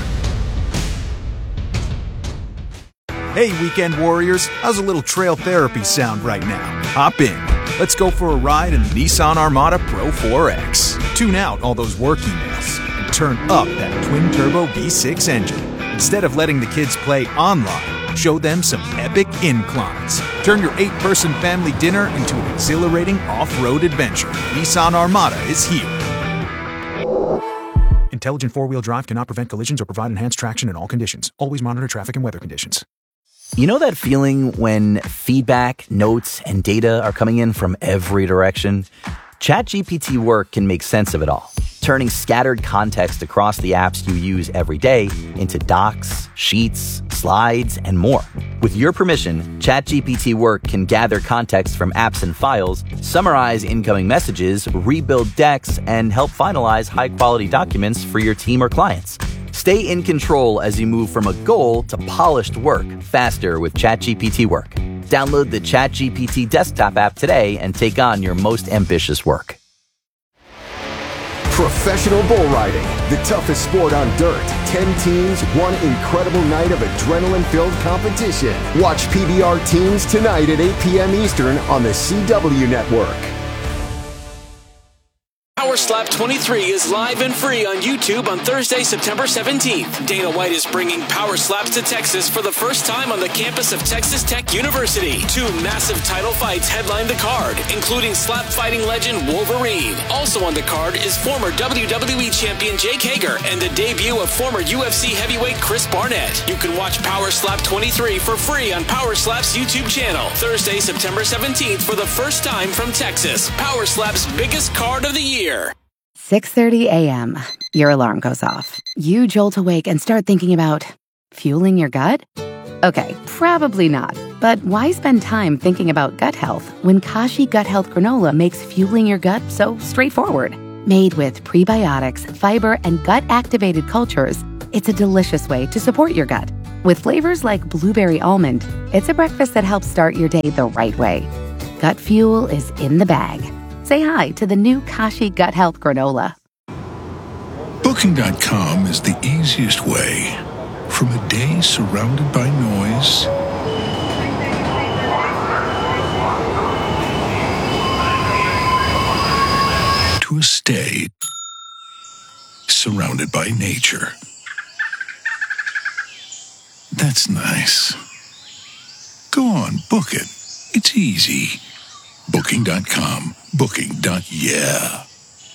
Hey, weekend warriors, how's a little trail therapy sound right now? Hop in. Let's go for a ride in the Nissan Armada Pro four X. Tune out all those work emails and turn up that twin-turbo V six engine. Instead of letting the kids play online, show them some epic inclines. Turn your eight-person family dinner into an exhilarating off-road adventure. Nissan Armada is here. Intelligent four-wheel drive cannot prevent collisions or provide enhanced traction in all conditions. Always monitor traffic and weather conditions. You know that feeling when feedback, notes, and data are coming in from every direction? ChatGPT Work can make sense of it all, turning scattered context across the apps you use every day into docs, sheets, slides, and more. With your permission, ChatGPT Work can gather context from apps and files, summarize incoming messages, rebuild decks, and help finalize high-quality documents for your team or clients. Stay in control as you move from a goal to polished work faster with ChatGPT Work. Download the ChatGPT desktop app today and take on your most ambitious work. Professional bull riding, the toughest sport on dirt. Ten teams, one incredible night of adrenaline-filled competition. Watch P B R Teams tonight at eight p.m. Eastern on the C W Network. Power Slap twenty-three is live and free on YouTube on Thursday, September seventeenth. Dana White is bringing Power Slaps to Texas for the first time on the campus of Texas Tech University. Two massive title fights headline the card, including slap fighting legend Wolverine. Also on the card is former W W E champion Jake Hager and the debut of former U F C heavyweight Chris Barnett. You can watch Power Slap twenty-three for free on Power Slap's YouTube channel Thursday, September seventeenth for the first time from Texas. Power Slap's biggest card of the year. six thirty a.m. Your alarm goes off. You jolt awake and start thinking about fueling your gut? Okay, probably not. But why spend time thinking about gut health when Kashi Gut Health Granola makes fueling your gut so straightforward? Made with prebiotics, fiber, and gut-activated cultures, it's a delicious way to support your gut. With flavors like blueberry almond, it's a breakfast that helps start your day the right way. Gut fuel is in the bag. Say hi to the new Kashi Gut Health Granola. Booking dot com is the easiest way. From a day surrounded by noise to a stay surrounded by nature. That's nice. Go on, book it. It's easy. Booking dot com. Booking. Yeah.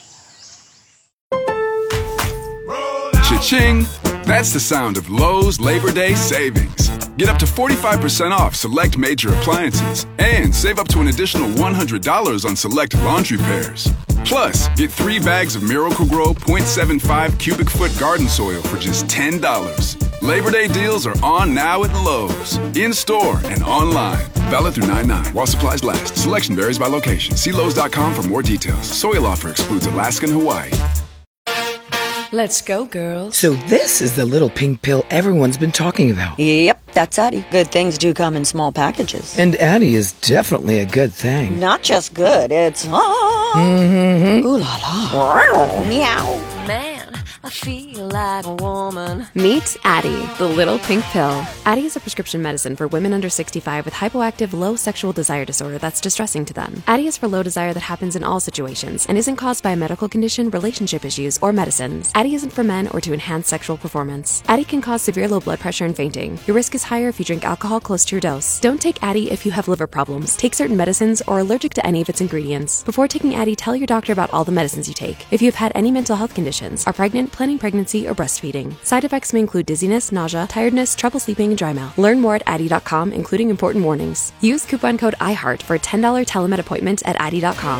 Cha-ching! That's the sound of Lowe's Labor Day savings. Get up to forty-five percent off select major appliances and save up to an additional one hundred dollars on select laundry pairs. Plus, get three bags of Miracle-Gro point seven five cubic foot garden soil for just ten dollars. Labor Day deals are on now at Lowe's. In-store and online. Valid through nine nine while supplies last. Selection varies by location. See Lowe's dot com for more details. Soil offer excludes Alaska and Hawaii. Let's go, girls. So this is the little pink pill everyone's been talking about. Yep, that's Addie. Good things do come in small packages. And Addie is definitely a good thing. Not just good, it's ah. Mm-hmm. Ooh la la. Meow. Man, I feel like a woman. Meet Addie, the little pink pill. Addie is a prescription medicine for women under sixty-five with hypoactive low sexual desire disorder that's distressing to them. Addie is for low desire that happens in all situations and isn't caused by a medical condition, relationship issues, or medicines. Addie isn't for men or to enhance sexual performance. Addie can cause severe low blood pressure and fainting. Your risk is higher if you drink alcohol close to your dose. Don't take Addie if you have liver problems, take certain medicines, or are allergic to any of its ingredients. Before taking Addie, tell your doctor about all the medicines you take. If you have had any mental health conditions, are pregnant, planning pregnancy, or breastfeeding. Side effects may include dizziness, nausea, tiredness, trouble sleeping, and dry mouth. Learn more at Addie dot com, including important warnings. Use coupon code iHeart for a ten dollars telemed appointment at Addie dot com.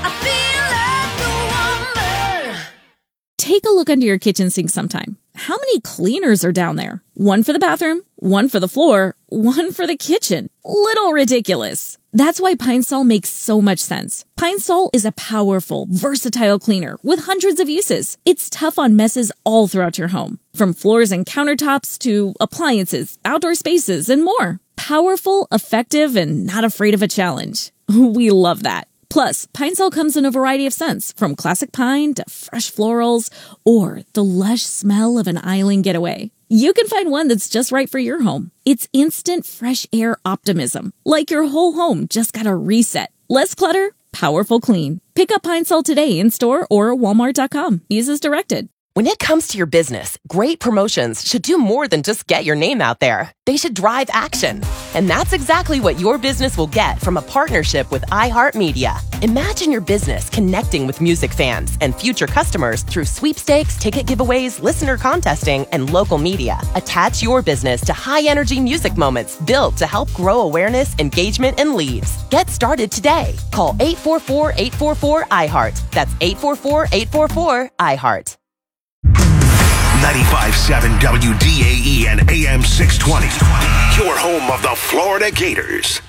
Take a look under your kitchen sink sometime. How many cleaners are down there? One for the bathroom, one for the floor, one for the kitchen. Little ridiculous. That's why Pine Sol makes so much sense. Pine Sol is a powerful, versatile cleaner with hundreds of uses. It's tough on messes all throughout your home, from floors and countertops to appliances, outdoor spaces, and more. Powerful, effective, and not afraid of a challenge. We love that. Plus, Pine Sol comes in a variety of scents, from classic pine to fresh florals, or the lush smell of an island getaway. You can find one that's just right for your home. It's instant fresh air optimism, like your whole home just got a reset. Less clutter, powerful clean. Pick up Pine Sol today in store or walmart dot com. Use as directed. When it comes to your business, great promotions should do more than just get your name out there. They should drive action. And that's exactly what your business will get from a partnership with iHeartMedia. Imagine your business connecting with music fans and future customers through sweepstakes, ticket giveaways, listener contesting, and local media. Attach your business to high-energy music moments built to help grow awareness, engagement, and leads. Get started today. Call eight four four, eight four four, I heart. That's eight four four, eight four four, I heart. ninety-five point seven W D A E and A M six twenty. Your home of the Florida Gators.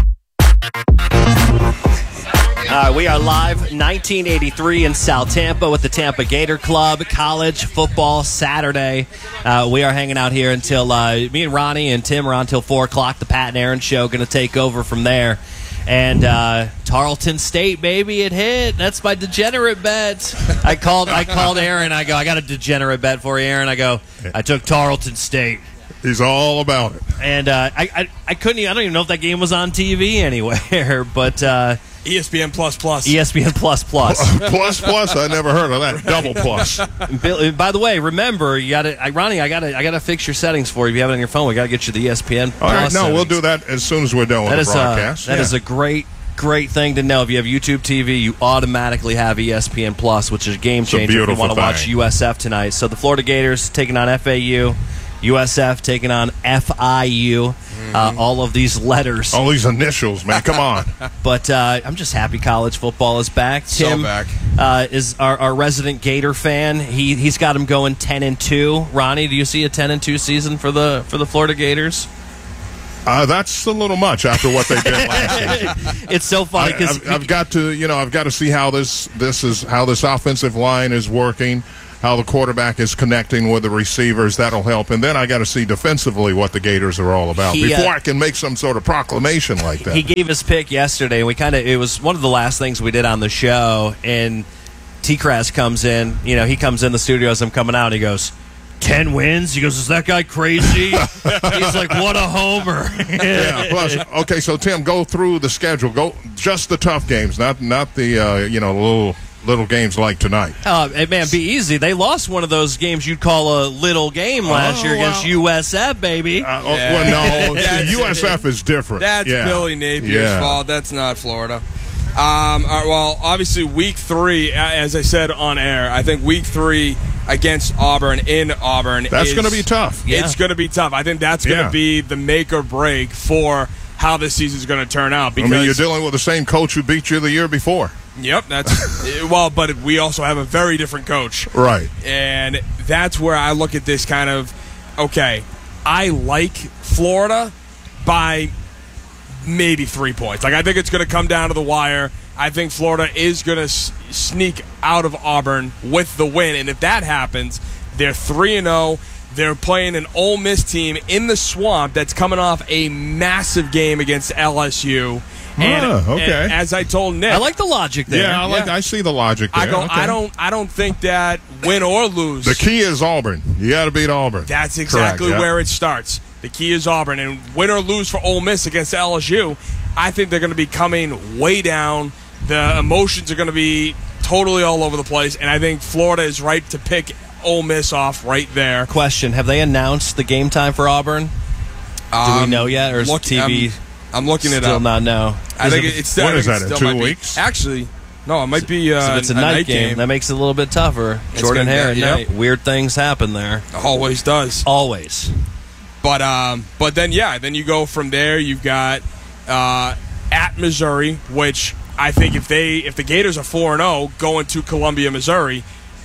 Uh, we are live nineteen eighty-three in South Tampa with the Tampa Gator Club. College football Saturday. Uh, we are hanging out here until uh, me and Ronnie and Tim are on until four o'clock. The Pat and Aaron show going to take over from there. And uh, Tarleton State, baby, it hit. That's my degenerate bet. I called I called Aaron. I go, I got a degenerate bet for you, Aaron. I go, I took Tarleton State. He's all about it. And uh, I, I I couldn't even, I don't even know if that game was on T V anywhere, but uh, E S P N plus plus. E S P N plus plus. plus plus. I never heard of that. Double plus. Bill, by the way, remember you got to. Ronnie, I got to. I got to fix your settings for you. If you have it on your phone, we got to get you the E S P N. All right, plus no, settings. we'll do that as soon as we're done with That the is broadcast. A, that yeah. is a great. Great thing to know. If you have YouTube T V, you automatically have E S P N Plus, which is a game changer if you want to watch U S F tonight. So the Florida Gators taking on F A U, U S F taking on F I U. Mm-hmm. Uh, all of these letters, all these initials, man. Come on. But uh, I'm just happy college football is back. Tim so back. Uh, is our, our resident Gator fan. He he's got them going ten and two. Ronnie, do you see a ten and two season for the for the Florida Gators? Uh, that's a little much after what they did last year. It's so funny because I've, I've got to, you know, I've got to see how this this is how this offensive line is working, how the quarterback is connecting with the receivers. That'll help, and then I got to see defensively what the Gators are all about he, before uh, I can make some sort of proclamation like that. He gave his pick yesterday, and we kind of it was one of the last things we did on the show. And T-Crass comes in, you know, he comes in the studio as I'm coming out. And he goes, ten wins? He goes, is that guy crazy? He's like, what a homer. Yeah, plus, okay, so Tim, go through the schedule. Go just the tough games, not not the uh, you know little little games like tonight. Uh, hey, man, be easy. They lost one of those games you'd call a little game last Oh, year against well. U S F, baby. Uh, oh, well, no, That's- U S F is different. That's yeah. Billy Napier's Yeah. fault. That's not Florida. Um, all right, well, obviously, week three, a- as I said on air, I think week three against Auburn in Auburn That's is- going to be tough. It's going to be tough. I think that's going to Yeah. be the make or break for how this season's going to turn out. I Because mean, you're dealing with the same coach who beat you the year before. Yep, that's well, but we also have a very different coach. Right. And that's where I look at this kind of okay, I like Florida by maybe three points. Like I think it's going to come down to the wire. I think Florida is going to s- sneak out of Auburn with the win, and if that happens, they're three and zero. They're playing an Ole Miss team in the Swamp that's coming off a massive game against L S U. And, Ah, okay. and as I told Nick, I like the logic there. Yeah, I like. I see the logic there. I go. Okay. I don't. I don't think that win or lose. The key is Auburn. You got to beat Auburn. That's exactly Correct, yeah. where it starts. The key is Auburn, and win or lose for Ole Miss against L S U, I think they're going to be coming way down. The emotions are going to be totally all over the place, and I think Florida is right to pick Ole Miss off right there. Question: have they announced the game time for Auburn? Do we Um, know yet, or is look- T V? I'm, I'm looking it still up. not know. I Is think it- it's still. what I is think that, it in still two might be- weeks? Actually, no, it might be uh, So if it's a, a night, game, that makes it a little bit tougher. It's Jordan gonna- Hare at yep. night. Weird things happen there. Always does. Always. But um, but then yeah, then you go from there. You've got uh, at Missouri, which I think if they if the Gators are four and zero going to Columbia, Missouri,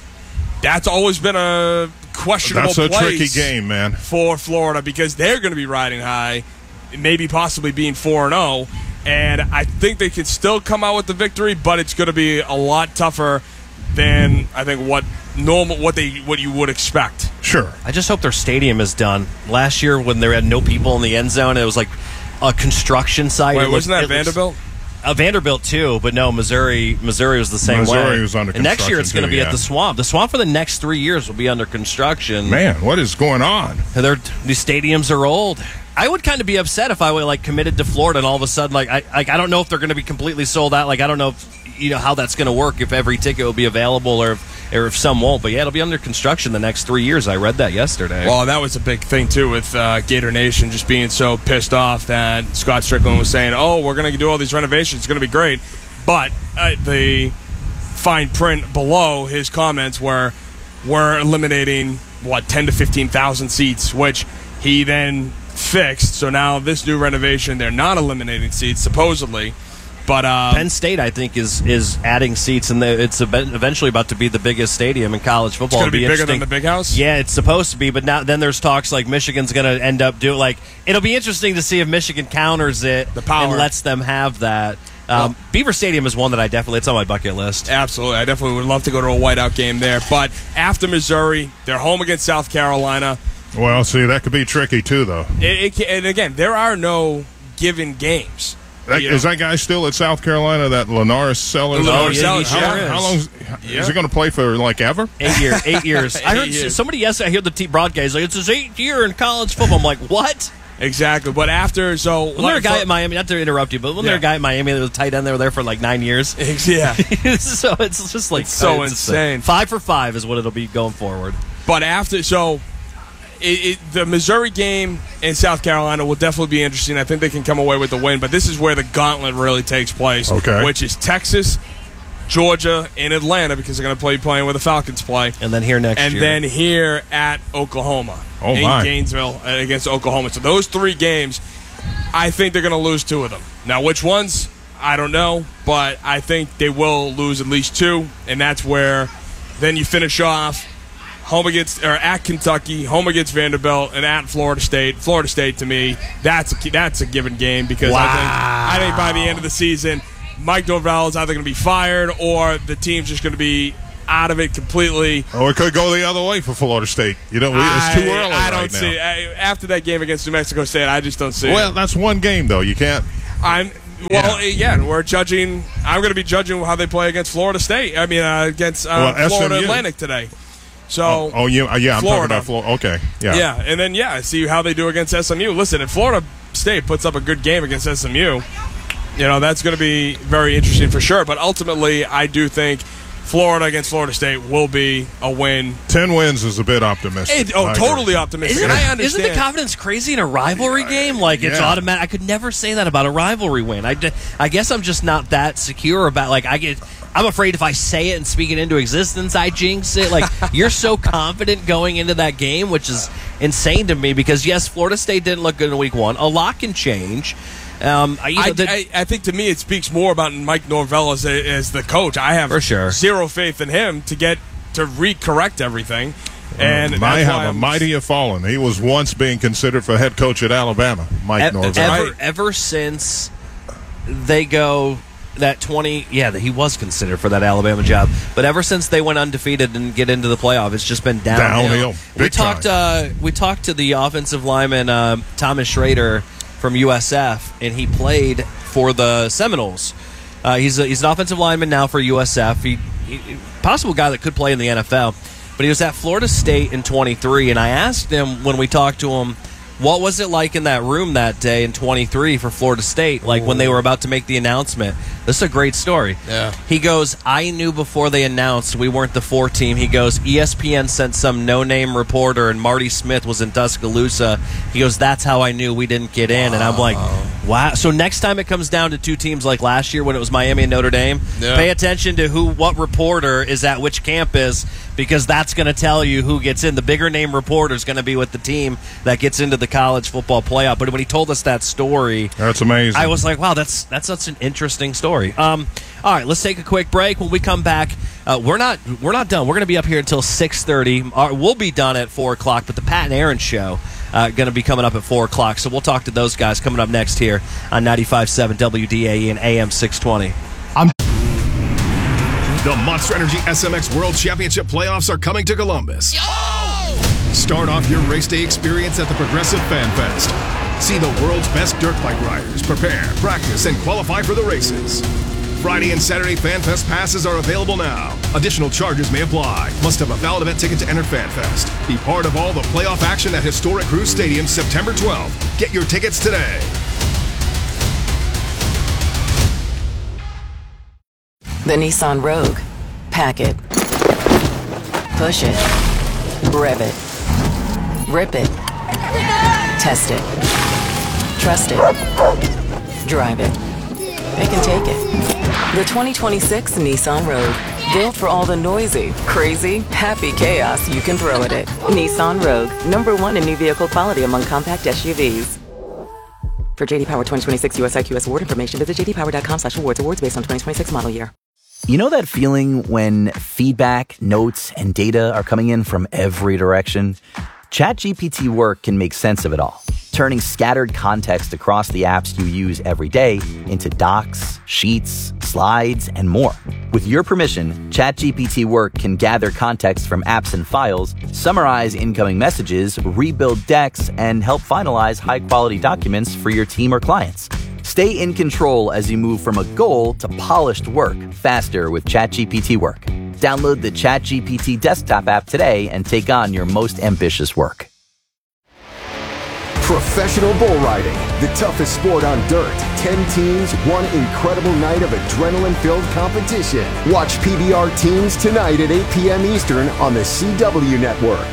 that's always been a questionable That's a place tricky game, man. for Florida because they're going to be riding high, maybe possibly being four and zero, and I think they can still come out with the victory, but it's going to be a lot tougher than I think what normal what they what you would expect. Sure. I just hope their stadium is done. Last year, when there had no people in the end zone, it was like a construction site. Wait, It wasn't looked- that it looks- Vanderbilt? Uh, Vanderbilt too, but no, Missouri. Missouri was the same Missouri way. was under and next year it's going to construction, be too, at yeah. the Swamp. The Swamp for the next three years will be under construction. Man, what is going on? They're, these stadiums are old. I would kind of be upset if I were like committed to Florida and all of a sudden like I like I don't know if they're going to be completely sold out. Like I don't know if, you know how that's going to work, if every ticket will be available or if, or if some won't. But yeah, it'll be under construction the next three years. I read that yesterday. Well, that was a big thing, too, with uh, Gator Nation just being so pissed off that Scott Strickland was saying, oh, we're going to do all these renovations. It's going to be great. But uh, the fine print below his comments were, we're eliminating, what, ten to fifteen thousand seats, which he then fixed. So now this new renovation, they're not eliminating seats, supposedly. But uh, Penn State, I think, is is adding seats, and the, it's ev- eventually about to be the biggest stadium in college football. it's going to be It'll bigger than interesting. the Big House? Yeah, it's supposed to be, but now then there's talks like Michigan's going to end up doing like it'll be interesting to see if Michigan counters it The power. and lets them have that. Um, Well- Beaver Stadium is one that I definitely it's on my bucket list. Absolutely. I definitely would love to go to a whiteout game there. But after Missouri, they're home against South Carolina. Well, see, that could be tricky too, though. It, it, can- and again, there are no given games. That, is that guy still at South Carolina, that Linares Sellers? Oh, yeah, how, he sure how, is. how long is, Yeah. is he going to play for, like, ever? Eight years. Eight years. I heard Eight years. somebody yesterday, I heard the team broadcast, like, it's his eighth year in college football. I'm like, what? Exactly. But after, so. Wasn't there a guy at Miami, not to interrupt you, but wasn't Yeah. there a guy at Miami that was tight end? They were there for like nine years. Yeah. So it's just like. It's so it's insane. Five for five is what it'll be going forward. But after, so. It, it, the Missouri game in South Carolina will definitely be interesting. I think they can come away with the win, but this is where the gauntlet really takes place, okay. which is Texas, Georgia, and Atlanta, because they're going to play playing where the Falcons play. And then here next and year. And then here at Oklahoma. Oh, in my. Gainesville against Oklahoma. So those three games, I think they're going to lose two of them. Now, which ones? I don't know, but I think they will lose at least two, and that's where then you finish off home against or at Kentucky, home against Vanderbilt, and at Florida State. Florida State, to me, that's a, that's a given game because wow. I think I think by the end of the season, Mike Norvell is either going to be fired or the team's just going to be out of it completely. Or it could go the other way for Florida State. You know, it's too early I, I don't right see now. I, after that game against New Mexico State. I just don't see Well, it. that's one game, though. You can't. I'm well, yeah. yeah we're judging. I'm going to be judging how they play against Florida State. I mean, uh, against uh, Well, Florida S M U. Atlantic today. So, oh, oh yeah, yeah. I'm Florida. talking about Florida. Okay, yeah, yeah, and then yeah, see how they do against S M U. Listen, if Florida State puts up a good game against S M U, you know that's going to be very interesting for sure. But ultimately, I do think Florida against Florida State will be a win. Ten wins is a bit optimistic. It, oh, I totally agree. optimistic. Isn't, And I understand. isn't the confidence crazy in a rivalry game? Like it's Yeah. automatic. I could never say that about a rivalry win. I, d- I guess I'm just not that secure about. Like I get. I'm afraid if I say it and speak it into existence, I jinx it. Like you're so confident going into that game, which is insane to me. Because yes, Florida State didn't look good in week one. A lot can change. Um, I, you know, I, the, I, I think to me it speaks more about Mike Norvell as, a, as the coach. I have For sure. zero faith in him to get to recorrect everything. And my that's why have a I'm- mighty have fallen. He was once being considered for head coach at Alabama, Mike ev- Norvell. ever, ever since they go that twenty, yeah, he was considered for that Alabama job. But ever since they went undefeated and get into the playoff, it's just been downhill. Downhill, we big talked. Uh, we talked to the offensive lineman uh, Thomas Schrader from U S F, and he played for the Seminoles. Uh, he's a, he's an offensive lineman now for U S F. He, he possible guy that could play in the N F L. But he was at Florida State in twenty-three, and I asked him when we talked to him, what was it like in that room that day in twenty-three for Florida State, like when they were about to make the announcement? This is a great story. Yeah. He goes, I knew before they announced we weren't the four team. He goes, E S P N sent some no-name reporter, and Marty Smith was in Tuscaloosa. He goes, that's how I knew we didn't get in. And I'm like, wow. So next time it comes down to two teams like last year when it was Miami and Notre Dame, Yeah. pay attention to who, what reporter is at which campus, because that's going to tell you who gets in. The bigger name reporter is going to be with the team that gets into the college football playoff. But when he told us that story, That's amazing. I was like, wow, that's that's such an interesting story. Um, all right, let's take a quick break. When we come back, uh, we're not we're not done. We're going to be up here until six thirty. Uh, we'll be done at four o'clock, but the Pat and Aaron show uh, going to be coming up at four o'clock. So we'll talk to those guys coming up next here on ninety-five point seven W D A E and A M six twenty. The Monster Energy S M X World Championship playoffs are coming to Columbus. Start off your race day experience at the Progressive Fan Fest. See the world's best dirt bike riders prepare, practice, and qualify for the races. Friday and Saturday Fan Fest passes are available now. Additional charges may apply. Must have a valid event ticket to enter Fan Fest. Be part of all the playoff action at historic Cruz Stadium September twelfth. Get your tickets today. The Nissan Rogue. Pack it. Push it. Rev it. Rip it. Test it. Trust it. Drive it. It can take it. The twenty twenty-six Nissan Rogue. Built for all the noisy, crazy, happy chaos you can throw at it. Nissan Rogue. Number one in new vehicle quality among compact S U Vs. For J D Power twenty twenty-six U S I Q S award information, visit j d power dot com slash awards. Awards based on twenty twenty-six model year. You know that feeling when feedback, notes, and data are coming in from every direction? ChatGPT Work can make sense of it all, turning scattered context across the apps you use every day into docs, sheets, slides, and more. With your permission, ChatGPT Work can gather context from apps and files, summarize incoming messages, rebuild decks, and help finalize high-quality documents for your team or clients. Stay in control as you move from a goal to polished work faster with ChatGPT Work. Download the ChatGPT desktop app today and take on your most ambitious work. Professional bull riding, the toughest sport on dirt. Ten teams, one incredible night of adrenaline-filled competition. Watch P B R Teams tonight at eight p.m. Eastern on the C W Network.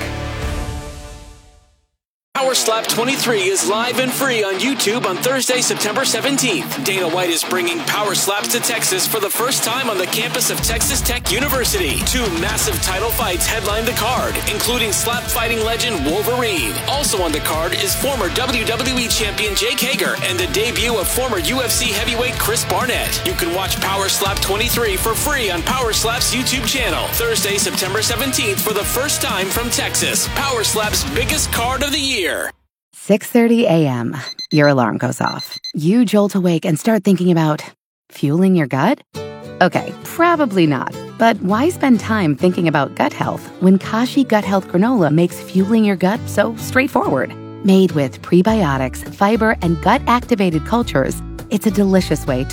Power Slap twenty-three is live and free on YouTube on Thursday, September seventeenth. Dana White is bringing Power Slaps to Texas for the first time on the campus of Texas Tech University. Two massive title fights headline the card, including slap fighting legend Wolverine. Also on the card is former W W E champion Jake Hager and the debut of former U F C heavyweight Chris Barnett. You can watch Power Slap twenty-three for free on Power Slap's YouTube channel. Thursday, September seventeenth for the first time from Texas. Power Slap's biggest card of the year. six thirty a.m. Your alarm goes off. You jolt awake and start thinking about fueling your gut? Okay, probably not. But why spend time thinking about gut health when Kashi Gut Health Granola makes fueling your gut so straightforward? Made with prebiotics, fiber, and gut-activated cultures, it's a delicious way to